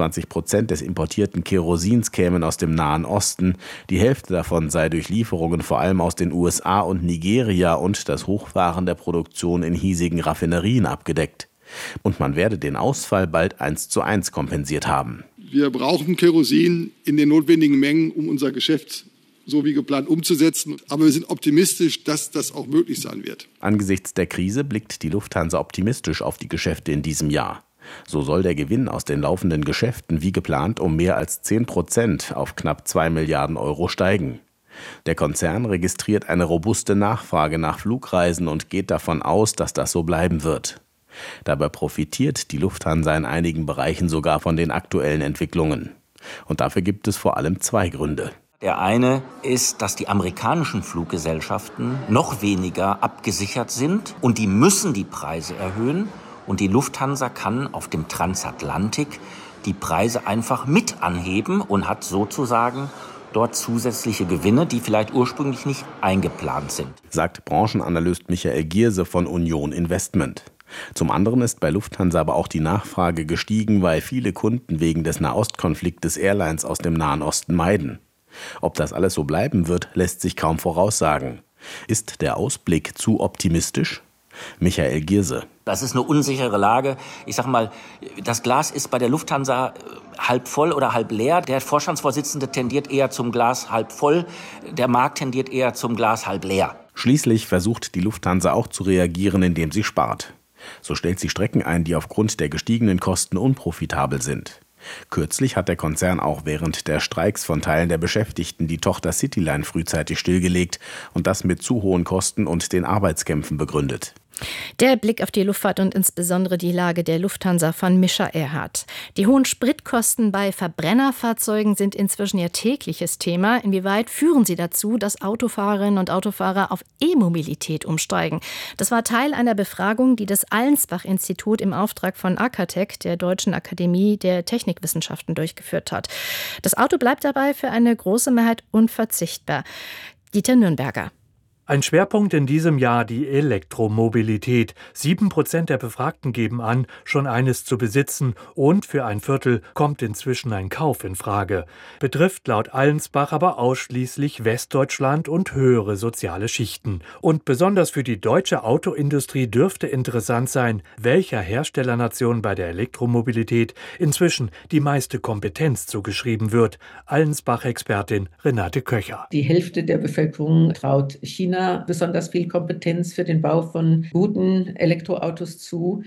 25% des importierten Kerosins kämen aus dem Nahen Osten. Die Hälfte davon sei durch Lieferungen vor allem aus den USA und Nigeria und das Hochfahren der Produktion in hiesigen Raffinerien abgedeckt. Und man werde den Ausfall bald 1:1 kompensiert haben. Wir brauchen Kerosin in den notwendigen Mengen, um unser Geschäft so wie geplant umzusetzen. Aber wir sind optimistisch, dass das auch möglich sein wird. Angesichts der Krise blickt die Lufthansa optimistisch auf die Geschäfte in diesem Jahr. So soll der Gewinn aus den laufenden Geschäften wie geplant um mehr als 10% auf knapp 2 Milliarden Euro steigen. Der Konzern registriert eine robuste Nachfrage nach Flugreisen und geht davon aus, dass das so bleiben wird. Dabei profitiert die Lufthansa in einigen Bereichen sogar von den aktuellen Entwicklungen. Und dafür gibt es vor allem 2 Gründe. Der eine ist, dass die amerikanischen Fluggesellschaften noch weniger abgesichert sind und die müssen die Preise erhöhen. Und die Lufthansa kann auf dem Transatlantik die Preise einfach mit anheben und hat sozusagen dort zusätzliche Gewinne, die vielleicht ursprünglich nicht eingeplant sind. Sagt Branchenanalyst Michael Gierse von Union Investment. Zum anderen ist bei Lufthansa aber auch die Nachfrage gestiegen, weil viele Kunden wegen des Nahostkonfliktes Airlines aus dem Nahen Osten meiden. Ob das alles so bleiben wird, lässt sich kaum voraussagen. Ist der Ausblick zu optimistisch? Michael Gierse. Das ist eine unsichere Lage. Ich sag mal, das Glas ist bei der Lufthansa halb voll oder halb leer. Der Vorstandsvorsitzende tendiert eher zum Glas halb voll. Der Markt tendiert eher zum Glas halb leer. Schließlich versucht die Lufthansa auch zu reagieren, indem sie spart. So stellt sie Strecken ein, die aufgrund der gestiegenen Kosten unprofitabel sind. Kürzlich hat der Konzern auch während der Streiks von Teilen der Beschäftigten die Tochter Cityline frühzeitig stillgelegt und das mit zu hohen Kosten und den Arbeitskämpfen begründet. Der Blick auf die Luftfahrt und insbesondere die Lage der Lufthansa von Mischa Erhardt. Die hohen Spritkosten bei Verbrennerfahrzeugen sind inzwischen ihr tägliches Thema. Inwieweit führen sie dazu, dass Autofahrerinnen und Autofahrer auf E-Mobilität umsteigen? Das war Teil einer Befragung, die das Allensbach-Institut im Auftrag von Akatech, der Deutschen Akademie der Technikwissenschaften, durchgeführt hat. Das Auto bleibt dabei für eine große Mehrheit unverzichtbar. Dieter Nürnberger. Ein Schwerpunkt in diesem Jahr die Elektromobilität. 7% der Befragten geben an, schon eines zu besitzen und für ein Viertel kommt inzwischen ein Kauf in Frage. Betrifft laut Allensbach aber ausschließlich Westdeutschland und höhere soziale Schichten. Und besonders für die deutsche Autoindustrie dürfte interessant sein, welcher Herstellernation bei der Elektromobilität inzwischen die meiste Kompetenz zugeschrieben wird. Allensbach-Expertin Renate Köcher. Die Hälfte der Bevölkerung traut China besonders viel Kompetenz für den Bau von guten Elektroautos zu.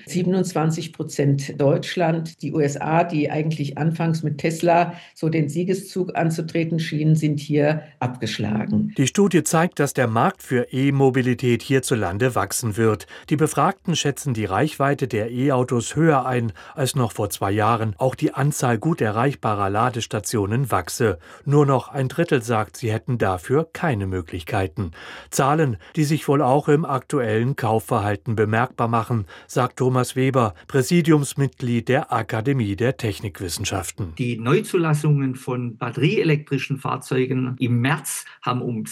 27% Deutschland. Die USA, die eigentlich anfangs mit Tesla so den Siegeszug anzutreten schienen, sind hier abgeschlagen. Die Studie zeigt, dass der Markt für E-Mobilität hierzulande wachsen wird. Die Befragten schätzen die Reichweite der E-Autos höher ein als noch vor 2 Jahren. Auch die Anzahl gut erreichbarer Ladestationen wachse. Nur noch ein Drittel sagt, sie hätten dafür keine Möglichkeiten. Zahlen, die sich wohl auch im aktuellen Kaufverhalten bemerkbar machen, sagt Thomas Weber, Präsidiumsmitglied der Akademie der Technikwissenschaften. Die Neuzulassungen von batterieelektrischen Fahrzeugen im März haben um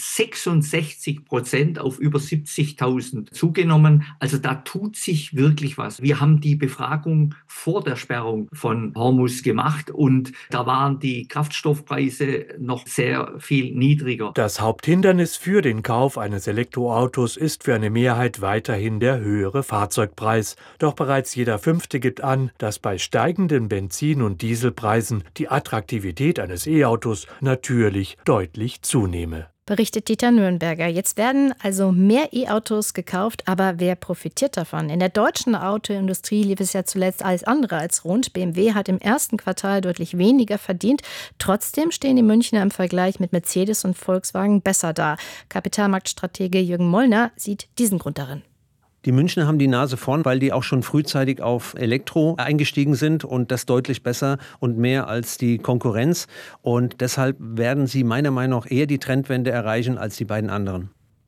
66% auf über 70.000 zugenommen. Also da tut sich wirklich was. Wir haben die Befragung vor der Sperrung von Hormuz gemacht und da waren die Kraftstoffpreise noch sehr viel niedriger. Das Haupthindernis für den Kauf eines Elektroautos ist für eine Mehrheit weiterhin der höhere Fahrzeugpreis. Doch bereits jeder Fünfte gibt an, dass bei steigenden Benzin- und Dieselpreisen die Attraktivität eines E-Autos natürlich deutlich zunehme. Berichtet Dieter Nürnberger. Jetzt werden also mehr E-Autos gekauft, aber wer profitiert davon? In der deutschen Autoindustrie lief es ja zuletzt alles andere als rund. BMW hat im ersten Quartal deutlich weniger verdient. Trotzdem stehen die Münchner im Vergleich mit Mercedes und Volkswagen besser da. Kapitalmarktstratege Jürgen Mollner sieht diesen Grund darin. Die Münchner haben die Nase vorn, weil die auch schon frühzeitig auf Elektro eingestiegen sind und das deutlich besser und mehr als die Konkurrenz. Und deshalb werden sie meiner Meinung nach eher die Trendwende erreichen als die beiden anderen.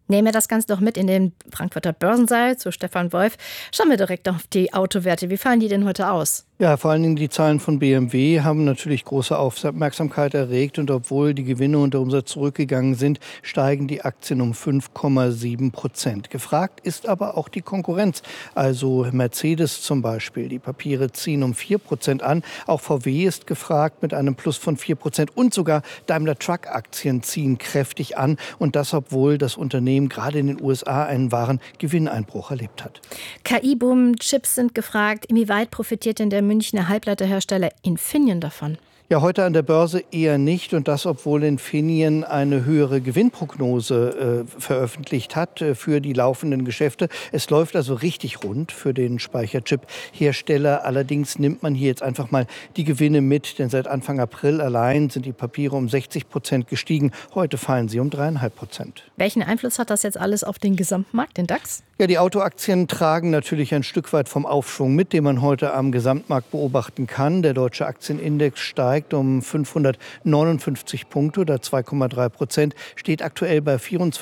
Nehmen wir das Ganze doch mit in den Frankfurter Börsensaal zu Stefan Wolf. Schauen wir direkt auf die Autowerte. Wie fallen die denn heute aus? Ja, vor allen Dingen die Zahlen von BMW haben natürlich große Aufmerksamkeit erregt. Und obwohl die Gewinne und der Umsatz zurückgegangen sind, steigen die Aktien um 5,7%. Gefragt ist aber auch die Konkurrenz. Also Mercedes zum Beispiel. Die Papiere ziehen um 4% an. Auch VW ist gefragt mit einem Plus von 4%. Und sogar Daimler-Truck-Aktien ziehen kräftig an. Und das, obwohl das Unternehmen gerade in den USA einen wahren Gewinneinbruch erlebt hat. KI-Boom, Chips sind gefragt. Inwieweit profitiert denn der Münchner Halbleiterhersteller Infineon davon? Ja, heute an der Börse eher nicht, und das, obwohl Infineon eine höhere Gewinnprognose veröffentlicht hat für die laufenden Geschäfte. Es läuft also richtig rund für den Speicherchip-Hersteller. Allerdings nimmt man hier jetzt einfach mal die Gewinne mit, denn seit Anfang April allein sind die Papiere um 60% gestiegen. Heute fallen sie um 3,5%. Welchen Einfluss hat das jetzt alles auf den Gesamtmarkt, den DAX? Ja, die Autoaktien tragen natürlich ein Stück weit vom Aufschwung mit, den man heute am Gesamtmarkt beobachten kann. Der deutsche Aktienindex steigt um 559 Punkte oder 2,3%, steht aktuell bei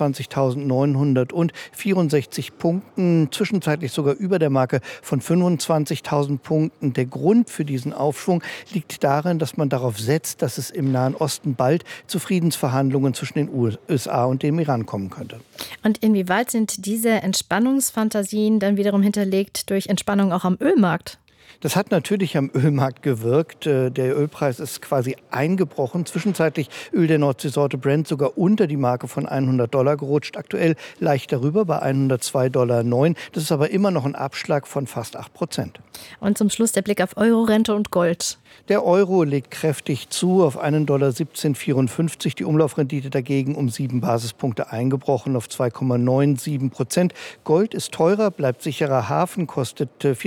24.964 Punkten, zwischenzeitlich sogar über der Marke von 25.000 Punkten. Der Grund für diesen Aufschwung liegt darin, dass man darauf setzt, dass es im Nahen Osten bald zu Friedensverhandlungen zwischen den USA und dem Iran kommen könnte. Und inwieweit sind diese Entspannungsfantasien dann wiederum hinterlegt durch Entspannung auch am Ölmarkt? Das hat natürlich am Ölmarkt gewirkt. Der Ölpreis ist quasi eingebrochen. Zwischenzeitlich Öl der Nordseesorte Brent sogar unter die Marke von $100 gerutscht. Aktuell leicht darüber bei $102,09. Das ist aber immer noch ein Abschlag von fast 8%. Und zum Schluss der Blick auf Euro, Rente und Gold. Der Euro legt kräftig zu auf $1,1754. Die Umlaufrendite dagegen um 7 Basispunkte eingebrochen auf 2,97%. Gold ist teurer, bleibt sicherer Hafen, kostet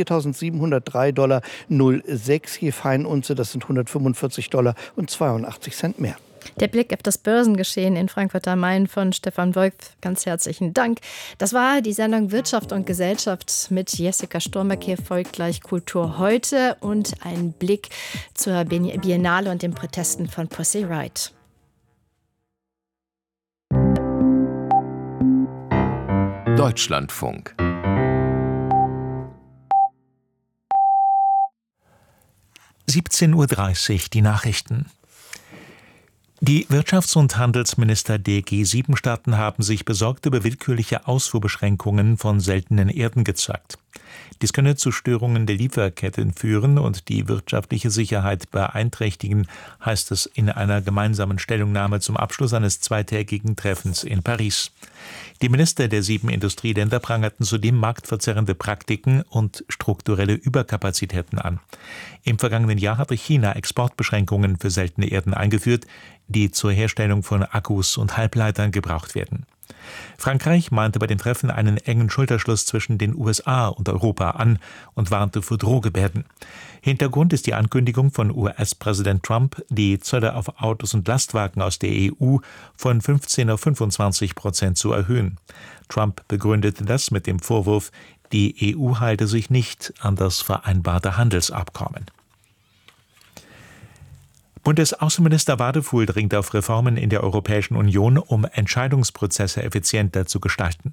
$4.703,06 je Feinunze. Das sind $145,82 mehr. Der Blick auf das Börsengeschehen in Frankfurt am Main von Stefan Wolf. Ganz herzlichen Dank. Das war die Sendung Wirtschaft und Gesellschaft mit Jessica Sturmbeck. Hier folgt gleich Kultur heute und ein Blick zur Biennale und den Protesten von Pussy Riot. Deutschlandfunk. (17:30 Uhr), die Nachrichten. Die Wirtschafts- und Handelsminister der G7-Staaten haben sich besorgt über willkürliche Ausfuhrbeschränkungen von seltenen Erden gezeigt. Dies könne zu Störungen der Lieferketten führen und die wirtschaftliche Sicherheit beeinträchtigen, heißt es in einer gemeinsamen Stellungnahme zum Abschluss eines zweitägigen Treffens in Paris. Die Minister der 7 Industrieländer prangerten zudem marktverzerrende Praktiken und strukturelle Überkapazitäten an. Im vergangenen Jahr hatte China Exportbeschränkungen für seltene Erden eingeführt, die zur Herstellung von Akkus und Halbleitern gebraucht werden. Frankreich mahnte bei den Treffen einen engen Schulterschluss zwischen den USA und Europa an und warnte vor Drohgebärden. Hintergrund ist die Ankündigung von US-Präsident Trump, die Zölle auf Autos und Lastwagen aus der EU von 15 auf 25% zu erhöhen. Trump begründete das mit dem Vorwurf, die EU halte sich nicht an das vereinbarte Handelsabkommen. Bundesaußenminister Wadefuhl dringt auf Reformen in der Europäischen Union, um Entscheidungsprozesse effizienter zu gestalten.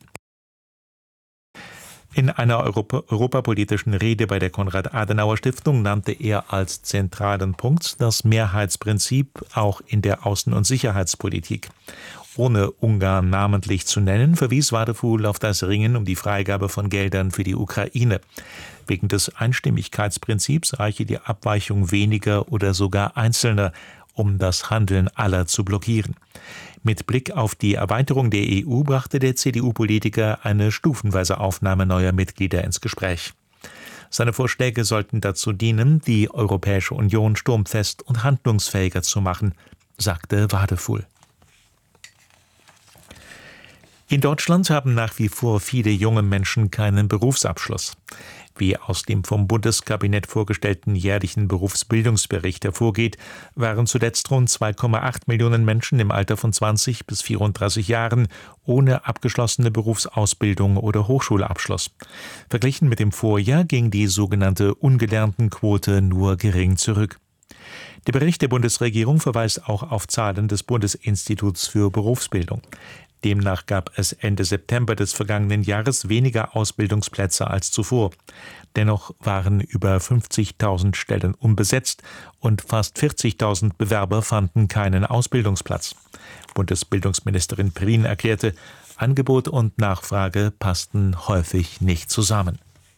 In einer europapolitischen Rede bei der Konrad-Adenauer-Stiftung nannte er als zentralen Punkt das Mehrheitsprinzip auch in der Außen- und Sicherheitspolitik. Ohne Ungarn namentlich zu nennen, verwies Wadefuhl auf das Ringen um die Freigabe von Geldern für die Ukraine. Wegen des Einstimmigkeitsprinzips reiche die Abweichung weniger oder sogar Einzelner, um das Handeln aller zu blockieren. Mit Blick auf die Erweiterung der EU brachte der CDU-Politiker eine stufenweise Aufnahme neuer Mitglieder ins Gespräch. Seine Vorschläge sollten dazu dienen, die Europäische Union sturmfest und handlungsfähiger zu machen, sagte Wadefuhl. In Deutschland haben nach wie vor viele junge Menschen keinen Berufsabschluss. Wie aus dem vom Bundeskabinett vorgestellten jährlichen Berufsbildungsbericht hervorgeht, waren zuletzt rund 2,8 Millionen Menschen im Alter von 20 bis 34 Jahren ohne abgeschlossene Berufsausbildung oder Hochschulabschluss. Verglichen mit dem Vorjahr ging die sogenannte Ungelerntenquote nur gering zurück. Der Bericht der Bundesregierung verweist auch auf Zahlen des Bundesinstituts für Berufsbildung. Demnach gab es Ende September des vergangenen Jahres weniger Ausbildungsplätze als zuvor. Dennoch waren über 50.000 Stellen unbesetzt und fast 40.000 Bewerber fanden keinen Ausbildungsplatz. Bundesbildungsministerin Prien erklärte, Angebot und Nachfrage passten häufig nicht zusammen.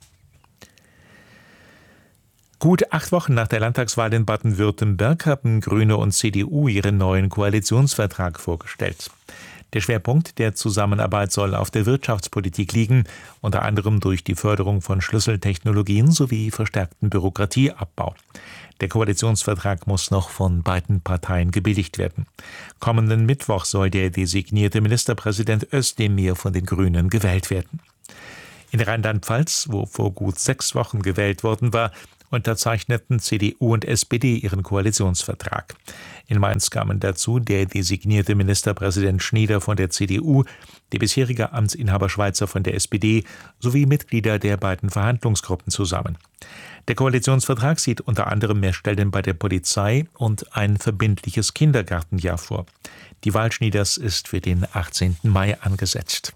Gut 8 Wochen nach der Landtagswahl in Baden-Württemberg haben Grüne und CDU ihren neuen Koalitionsvertrag vorgestellt. Der Schwerpunkt der Zusammenarbeit soll auf der Wirtschaftspolitik liegen, unter anderem durch die Förderung von Schlüsseltechnologien sowie verstärkten Bürokratieabbau. Der Koalitionsvertrag muss noch von beiden Parteien gebilligt werden. Kommenden Mittwoch soll der designierte Ministerpräsident Özdemir von den Grünen gewählt werden. In Rheinland-Pfalz, wo vor gut 6 Wochen gewählt worden war, unterzeichneten CDU und SPD ihren Koalitionsvertrag. In Mainz kamen dazu der designierte Ministerpräsident Schneider von der CDU, der bisherige Amtsinhaber Schweizer von der SPD sowie Mitglieder der beiden Verhandlungsgruppen zusammen. Der Koalitionsvertrag sieht unter anderem mehr Stellen bei der Polizei und ein verbindliches Kindergartenjahr vor. Die Wahl Schneiders ist für den 18. Mai angesetzt.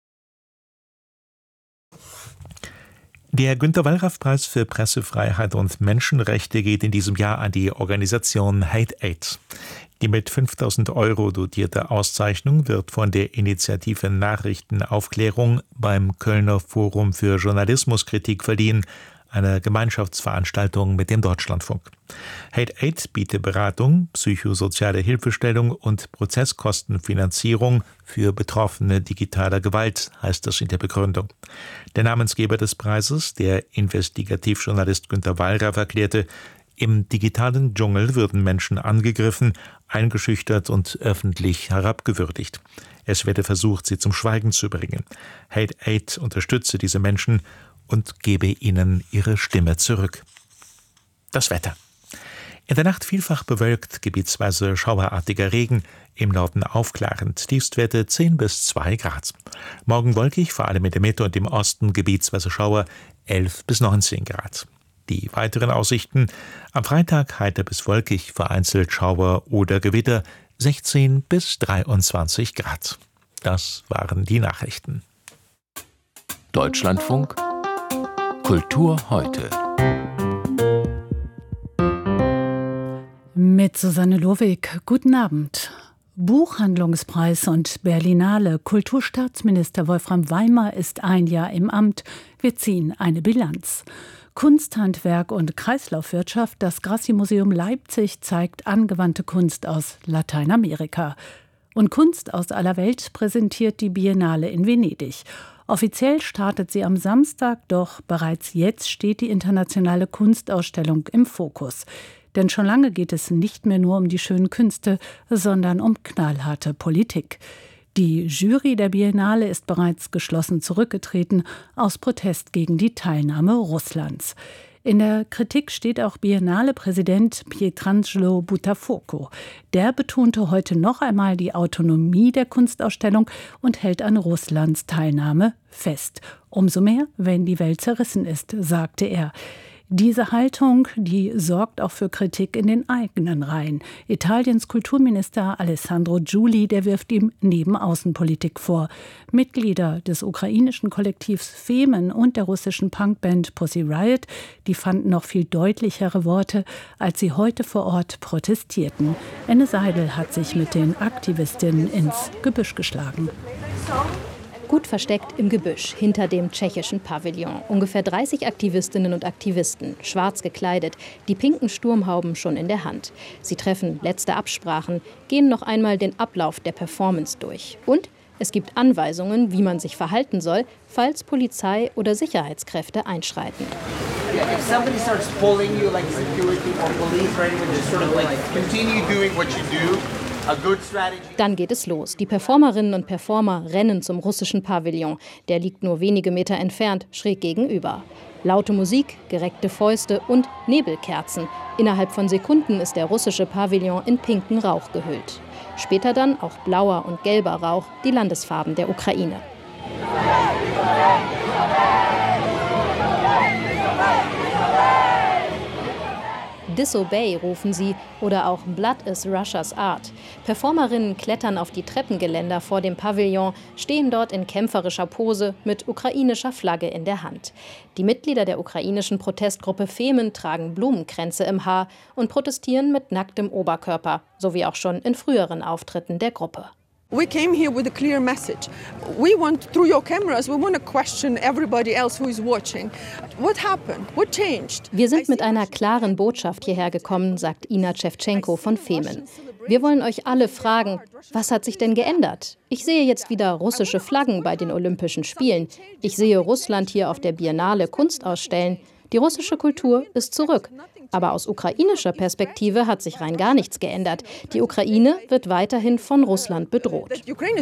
Der Günter-Wallraff-Preis für Pressefreiheit und Menschenrechte geht in diesem Jahr an die Organisation Hate Aid. Die mit 5.000 € dotierte Auszeichnung wird von der Initiative Nachrichtenaufklärung beim Kölner Forum für Journalismuskritik verliehen, einer Gemeinschaftsveranstaltung mit dem Deutschlandfunk. Hate Aid bietet Beratung, psychosoziale Hilfestellung und Prozesskostenfinanzierung für Betroffene digitaler Gewalt, heißt es in der Begründung. Der Namensgeber des Preises, der Investigativjournalist Günter Wallraff, erklärte, im digitalen Dschungel würden Menschen angegriffen, eingeschüchtert und öffentlich herabgewürdigt. Es werde versucht, sie zum Schweigen zu bringen. Hate Aid unterstütze diese Menschen und gebe ihnen ihre Stimme zurück. Das Wetter. In der Nacht vielfach bewölkt, gebietsweise schauerartiger Regen, im Norden aufklarend, Tiefstwerte 10 bis 2 Grad. Morgen wolkig, vor allem in der Mitte und im Osten gebietsweise Schauer 11 bis 19 Grad. Die weiteren Aussichten: am Freitag heiter bis wolkig, vereinzelt Schauer oder Gewitter 16 bis 23 Grad. Das waren die Nachrichten. Deutschlandfunk Kultur heute. Mit Susanne Lowig. Guten Abend. Buchhandlungspreis und Berlinale. Kulturstaatsminister Wolfram Weimer ist ein Jahr im Amt. Wir ziehen eine Bilanz. Kunsthandwerk und Kreislaufwirtschaft. Das Grassi-Museum Leipzig zeigt angewandte Kunst aus Lateinamerika. Und Kunst aus aller Welt präsentiert die Biennale in Venedig. Offiziell startet sie am Samstag, doch bereits jetzt steht die internationale Kunstausstellung im Fokus. Denn schon lange geht es nicht mehr nur um die schönen Künste, sondern um knallharte Politik. Die Jury der Biennale ist bereits geschlossen zurückgetreten aus Protest gegen die Teilnahme Russlands. In der Kritik steht auch Biennale-Präsident Pietrangelo Buttafuoco. Der betonte heute noch einmal die Autonomie der Kunstausstellung und hält an Russlands Teilnahme fest. Umso mehr, wenn die Welt zerrissen ist, sagte er. Diese Haltung, die sorgt auch für Kritik in den eigenen Reihen. Italiens Kulturminister Alessandro Giuli, der wirft ihm Nebenaußenpolitik vor. Mitglieder des ukrainischen Kollektivs Femen und der russischen Punkband Pussy Riot, die fanden noch viel deutlichere Worte, als sie heute vor Ort protestierten. Enne Seidel hat sich mit den Aktivistinnen ins Gebüsch geschlagen. Gut versteckt im Gebüsch, hinter dem tschechischen Pavillon. Ungefähr 30 Aktivistinnen und Aktivisten, schwarz gekleidet, die pinken Sturmhauben schon in der Hand. Sie treffen letzte Absprachen, gehen noch einmal den Ablauf der Performance durch. Und es gibt Anweisungen, wie man sich verhalten soll, falls Polizei oder Sicherheitskräfte einschreiten. Dann geht es los. Die Performerinnen und Performer rennen zum russischen Pavillon. Der liegt nur wenige Meter entfernt, schräg gegenüber. Laute Musik, gereckte Fäuste und Nebelkerzen. Innerhalb von Sekunden ist der russische Pavillon in pinken Rauch gehüllt. Später dann auch blauer und gelber Rauch, die Landesfarben der Ukraine. Disobey rufen sie oder auch Blood is Russia's Art. Performerinnen klettern auf die Treppengeländer vor dem Pavillon, stehen dort in kämpferischer Pose mit ukrainischer Flagge in der Hand. Die Mitglieder der ukrainischen Protestgruppe Femen tragen Blumenkränze im Haar und protestieren mit nacktem Oberkörper, so wie auch schon in früheren Auftritten der Gruppe. We came here with a clear message. We want, through your cameras, we want to question everybody else who is watching. What happened? What changed? Wir sind mit einer klaren Botschaft hierher gekommen, sagt Ina Schewtschenko von Femen. Wir wollen euch alle fragen, was hat sich denn geändert? Ich sehe jetzt wieder russische Flaggen bei den Olympischen Spielen. Ich sehe Russland hier auf der Biennale Kunst ausstellen. Die russische Kultur ist zurück. Aber aus ukrainischer Perspektive hat sich rein gar nichts geändert. Die Ukraine wird weiterhin von Russland bedroht.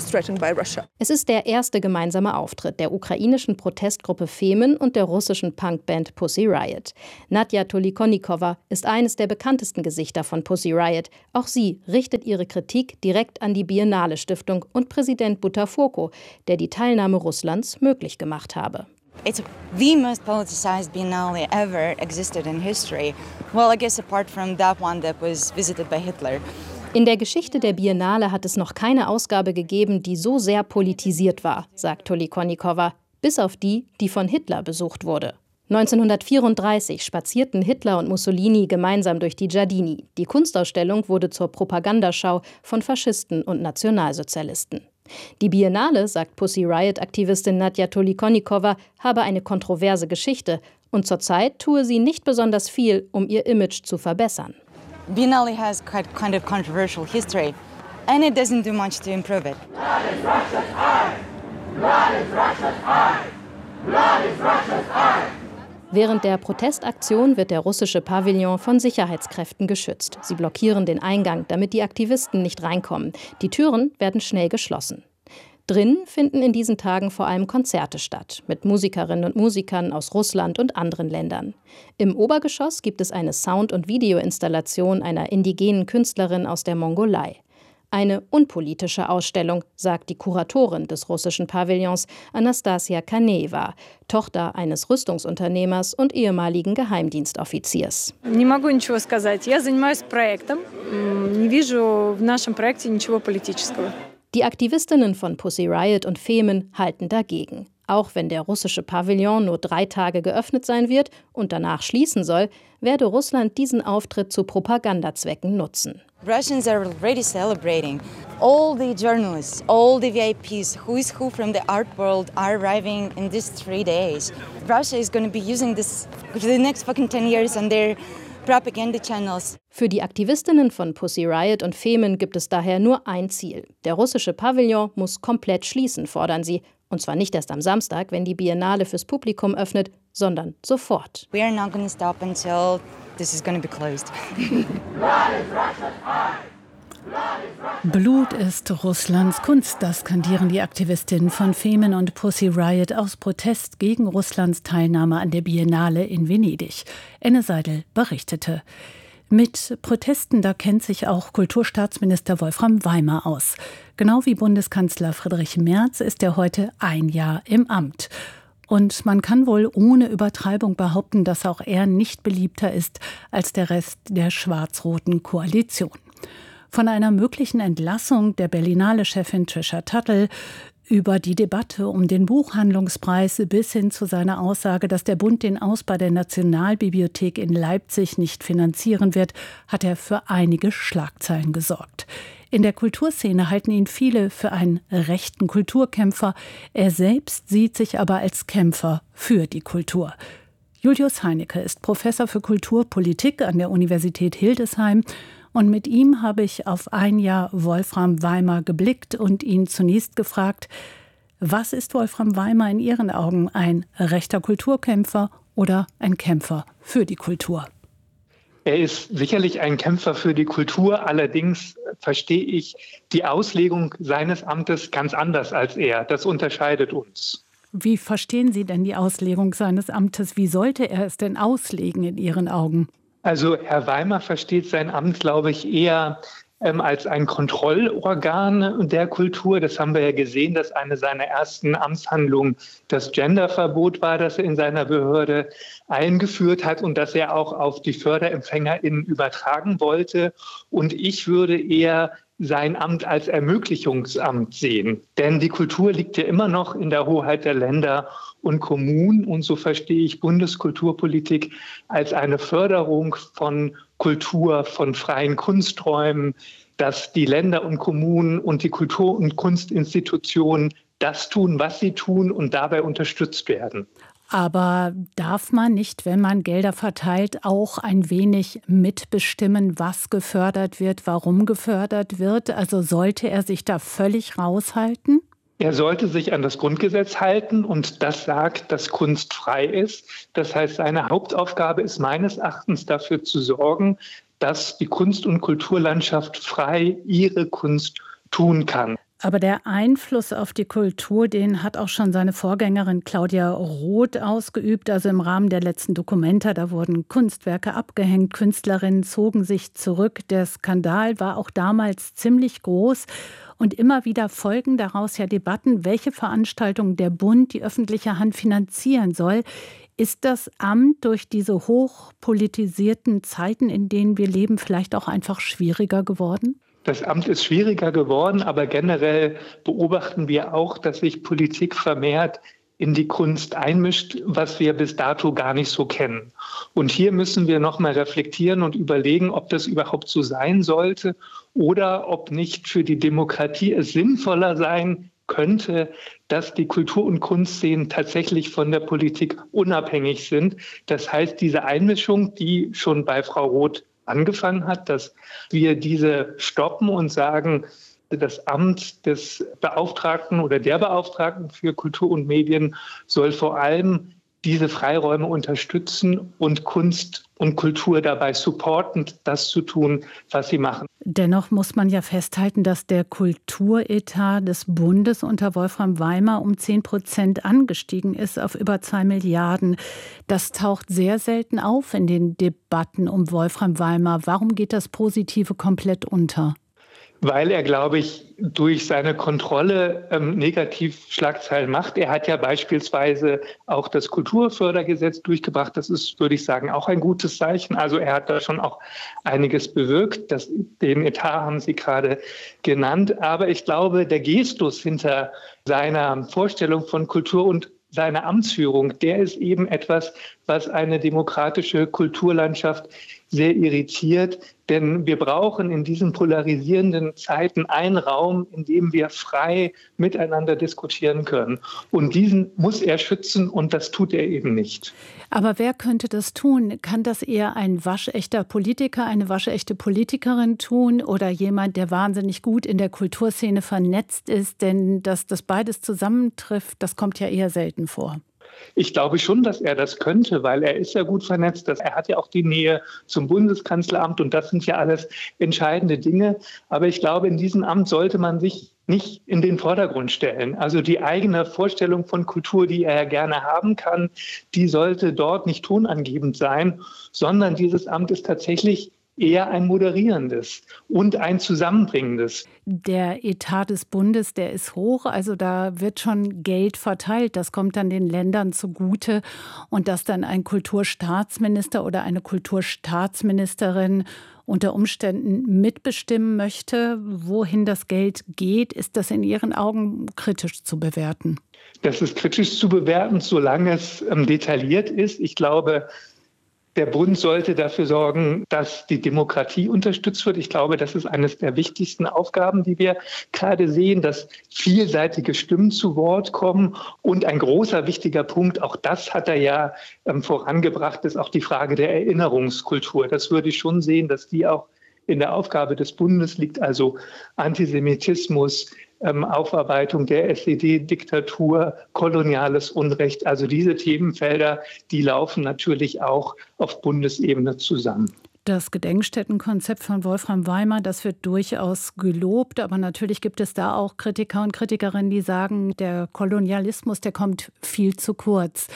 Es ist der erste gemeinsame Auftritt der ukrainischen Protestgruppe Femen und der russischen Punkband Pussy Riot. Nadja Tolikonnikova ist eines der bekanntesten Gesichter von Pussy Riot. Auch sie richtet ihre Kritik direkt an die Biennale-Stiftung und Präsident Bouteflika, der die Teilnahme Russlands möglich gemacht habe. It's the most politicized biennale ever existed in history. Well, I guess apart from that one that was visited by Hitler. In der Geschichte der Biennale hat es noch keine Ausgabe gegeben, die so sehr politisiert war, sagt Tolikonnikova, bis auf die, die von Hitler besucht wurde. 1934 spazierten Hitler und Mussolini gemeinsam durch die Giardini. Die Kunstausstellung wurde zur Propagandaschau von Faschisten und Nationalsozialisten. Die Biennale, sagt Pussy Riot-Aktivistin Nadja Tolikonnikova, habe eine kontroverse Geschichte und zurzeit tue sie nicht besonders viel, um ihr Image zu verbessern. Biennale has quite kind of controversial history and it doesn't do much to improve it. Blood is Russia's eye. Blood is Russia's eye. Blood is Russia's eye. Während der Protestaktion wird der russische Pavillon von Sicherheitskräften geschützt. Sie blockieren den Eingang, damit die Aktivisten nicht reinkommen. Die Türen werden schnell geschlossen. Drin finden in diesen Tagen vor allem Konzerte statt, mit Musikerinnen und Musikern aus Russland und anderen Ländern. Im Obergeschoss gibt es eine Sound- und Videoinstallation einer indigenen Künstlerin aus der Mongolei. Eine unpolitische Ausstellung, sagt die Kuratorin des russischen Pavillons, Anastasia Kaneeva, Tochter eines Rüstungsunternehmers und ehemaligen Geheimdienstoffiziers. Не могу ничего сказать. Я занимаюсь проектом. Не вижу в нашем проекте ничего политического. Die Aktivistinnen von Pussy Riot und Femen halten dagegen. Auch wenn der russische Pavillon nur 3 Tage geöffnet sein wird und danach schließen soll, werde Russland diesen Auftritt zu Propagandazwecken nutzen. Russians are already celebrating. All the journalists, all the VIPs, who is who from the art world are arriving in these 3 days. Russia is going to be using this for the next fucking 10 years on their propaganda channels. Für die Aktivistinnen von Pussy Riot und Femen gibt es daher nur ein Ziel. Der russische Pavillon muss komplett schließen, fordern sie. Und zwar nicht erst am Samstag, wenn die Biennale fürs Publikum öffnet, sondern sofort. We are not going to stop until this is going to be closed. Blut ist Russlands Kunst, das skandieren die Aktivistinnen von Femen und Pussy Riot aus Protest gegen Russlands Teilnahme an der Biennale in Venedig. Enne Seidel berichtete. Mit Protesten, da kennt sich auch Kulturstaatsminister Wolfram Weimer aus. Genau wie Bundeskanzler Friedrich Merz ist er heute 1 Jahr im Amt. Und man kann wohl ohne Übertreibung behaupten, dass auch er nicht beliebter ist als der Rest der schwarz-roten Koalition. Von einer möglichen Entlassung der Berlinale-Chefin Trisha Tuttle über die Debatte um den Buchhandlungspreis bis hin zu seiner Aussage, dass der Bund den Ausbau der Nationalbibliothek in Leipzig nicht finanzieren wird, hat er für einige Schlagzeilen gesorgt. In der Kulturszene halten ihn viele für einen rechten Kulturkämpfer. Er selbst sieht sich aber als Kämpfer für die Kultur. Julius Heinecke ist Professor für Kulturpolitik an der Universität Hildesheim. Und mit ihm habe ich auf 1 Jahr Wolfram Weimer geblickt und ihn zunächst gefragt, was ist Wolfram Weimer in Ihren Augen, ein rechter Kulturkämpfer oder ein Kämpfer für die Kultur? Er ist sicherlich ein Kämpfer für die Kultur, allerdings verstehe ich die Auslegung seines Amtes ganz anders als er. Das unterscheidet uns. Wie verstehen Sie denn die Auslegung seines Amtes? Wie sollte er es denn auslegen in Ihren Augen? Also Herr Weimer versteht sein Amt, glaube ich, eher als ein Kontrollorgan der Kultur. Das haben wir ja gesehen, dass eine seiner ersten Amtshandlungen das Genderverbot war, das er in seiner Behörde eingeführt hat und das er auch auf die FörderempfängerInnen übertragen wollte. Und ich würde eher sein Amt als Ermöglichungsamt sehen. Denn die Kultur liegt ja immer noch in der Hoheit der Länder und Kommunen. Und so verstehe ich Bundeskulturpolitik als eine Förderung von Kultur, von freien Kunsträumen, dass die Länder und Kommunen und die Kultur- und Kunstinstitutionen das tun, was sie tun und dabei unterstützt werden. Aber darf man nicht, wenn man Gelder verteilt, auch ein wenig mitbestimmen, was gefördert wird, warum gefördert wird? Also sollte er sich da völlig raushalten? Er sollte sich an das Grundgesetz halten und das sagt, dass Kunst frei ist. Das heißt, seine Hauptaufgabe ist meines Erachtens dafür zu sorgen, dass die Kunst- und Kulturlandschaft frei ihre Kunst tun kann. Aber der Einfluss auf die Kultur, den hat auch schon seine Vorgängerin Claudia Roth ausgeübt. Also im Rahmen der letzten Documenta, da wurden Kunstwerke abgehängt, Künstlerinnen zogen sich zurück. Der Skandal war auch damals ziemlich groß. Und immer wieder folgen daraus ja Debatten, welche Veranstaltungen der Bund, die öffentliche Hand finanzieren soll. Ist das Amt durch diese hochpolitisierten Zeiten, in denen wir leben, vielleicht auch einfach schwieriger geworden? Das Amt ist schwieriger geworden, aber generell beobachten wir auch, dass sich Politik vermehrt in die Kunst einmischt, was wir bis dato gar nicht so kennen. Und hier müssen wir nochmal reflektieren und überlegen, ob das überhaupt so sein sollte oder ob nicht für die Demokratie es sinnvoller sein könnte, dass die Kultur- und Kunstszenen tatsächlich von der Politik unabhängig sind. Das heißt, diese Einmischung, die schon bei Frau Roth angefangen hat, dass wir diese stoppen und sagen, das Amt des Beauftragten oder der Beauftragten für Kultur und Medien soll vor allem diese Freiräume unterstützen und Kunst und Kultur dabei supporten, das zu tun, was sie machen. Dennoch muss man ja festhalten, dass der Kulturetat des Bundes unter Wolfram Weimar um 10% angestiegen ist auf über 2 Milliarden. Das taucht sehr selten auf in den Debatten um Wolfram Weimar. Warum geht das Positive komplett unter? Weil er, glaube ich, durch seine Kontrolle Negativschlagzeilen macht. Er hat ja beispielsweise auch das Kulturfördergesetz durchgebracht. Das ist, würde ich sagen, auch ein gutes Zeichen. Also er hat da schon auch einiges bewirkt. Den Etat haben Sie gerade genannt. Aber ich glaube, der Gestus hinter seiner Vorstellung von Kultur und seiner Amtsführung, der ist eben etwas, was eine demokratische Kulturlandschaft sehr irritiert. Denn wir brauchen in diesen polarisierenden Zeiten einen Raum, in dem wir frei miteinander diskutieren können. Und diesen muss er schützen und das tut er eben nicht. Aber wer könnte das tun? Kann das eher ein waschechter Politiker, eine waschechte Politikerin tun oder jemand, der wahnsinnig gut in der Kulturszene vernetzt ist? Denn dass das beides zusammentrifft, das kommt ja eher selten vor. Ich glaube schon, dass er das könnte, weil er ist ja gut vernetzt. Er hat ja auch die Nähe zum Bundeskanzleramt und das sind ja alles entscheidende Dinge. Aber ich glaube, in diesem Amt sollte man sich nicht in den Vordergrund stellen. Also die eigene Vorstellung von Kultur, die er ja gerne haben kann, die sollte dort nicht tonangebend sein, sondern dieses Amt ist tatsächlich eher ein moderierendes und ein zusammenbringendes. Der Etat des Bundes, der ist hoch, also da wird schon Geld verteilt. Das kommt dann den Ländern zugute. Und dass dann ein Kulturstaatsminister oder eine Kulturstaatsministerin unter Umständen mitbestimmen möchte, wohin das Geld geht, ist das in Ihren Augen kritisch zu bewerten? Das ist kritisch zu bewerten, solange es detailliert ist. Ich glaube, der Bund sollte dafür sorgen, dass die Demokratie unterstützt wird. Ich glaube, das ist eines der wichtigsten Aufgaben, die wir gerade sehen, dass vielseitige Stimmen zu Wort kommen. Und ein großer, wichtiger Punkt, auch das hat er ja vorangebracht, ist auch die Frage der Erinnerungskultur. Das würde ich schon sehen, dass die auch in der Aufgabe des Bundes liegt, also Antisemitismus, Aufarbeitung der SED-Diktatur, koloniales Unrecht. Also diese Themenfelder, die laufen natürlich auch auf Bundesebene zusammen. Das Gedenkstättenkonzept von Wolfram Weimar, das wird durchaus gelobt. Aber natürlich gibt es da auch Kritiker und Kritikerinnen, die sagen, der Kolonialismus, der kommt viel zu kurz.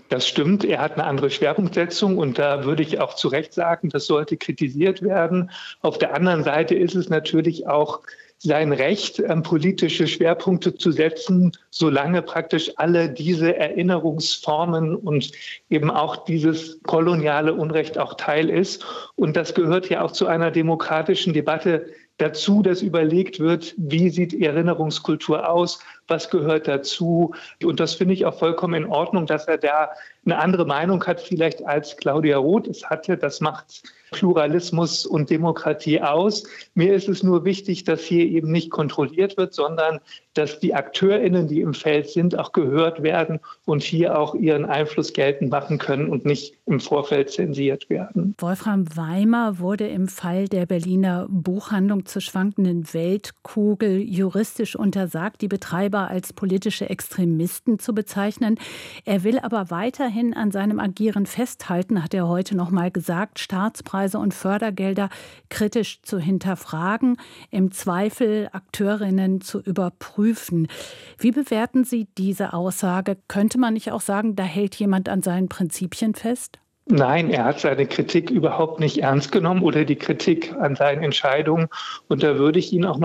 Das stimmt, er hat eine andere Schwerpunktsetzung und da würde ich auch zu Recht sagen, das sollte kritisiert werden. Auf der anderen Seite ist es natürlich auch sein Recht, politische Schwerpunkte zu setzen, solange praktisch alle diese Erinnerungsformen und eben auch dieses koloniale Unrecht auch Teil ist. Und das gehört ja auch zu einer demokratischen Debatte dazu, dass überlegt wird, wie sieht die Erinnerungskultur aus, was gehört dazu. Und das finde ich auch vollkommen in Ordnung, dass er da eine andere Meinung hat vielleicht als Claudia Roth es hatte. Das macht Pluralismus und Demokratie aus. Mir ist es nur wichtig, dass hier eben nicht kontrolliert wird, sondern dass die AkteurInnen, die im Feld sind, auch gehört werden und hier auch ihren Einfluss geltend machen können und nicht im Vorfeld zensiert werden. Wolfram Weimer wurde im Fall der Berliner Buchhandlung zur schwankenden Weltkugel juristisch untersagt, die Betreiber als politische Extremisten zu bezeichnen. Er will aber weiterhin an seinem Agieren festhalten, hat er heute noch mal gesagt, Staatspreise und Fördergelder kritisch zu hinterfragen, im Zweifel AkteurInnen zu überprüfen. Wie bewerten Sie diese Aussage? Könnte man nicht auch sagen, da hält jemand an seinen Prinzipien fest? Nein, er hat seine Kritik überhaupt nicht ernst genommen oder die Kritik an seinen Entscheidungen. Und da würde ich ihn auch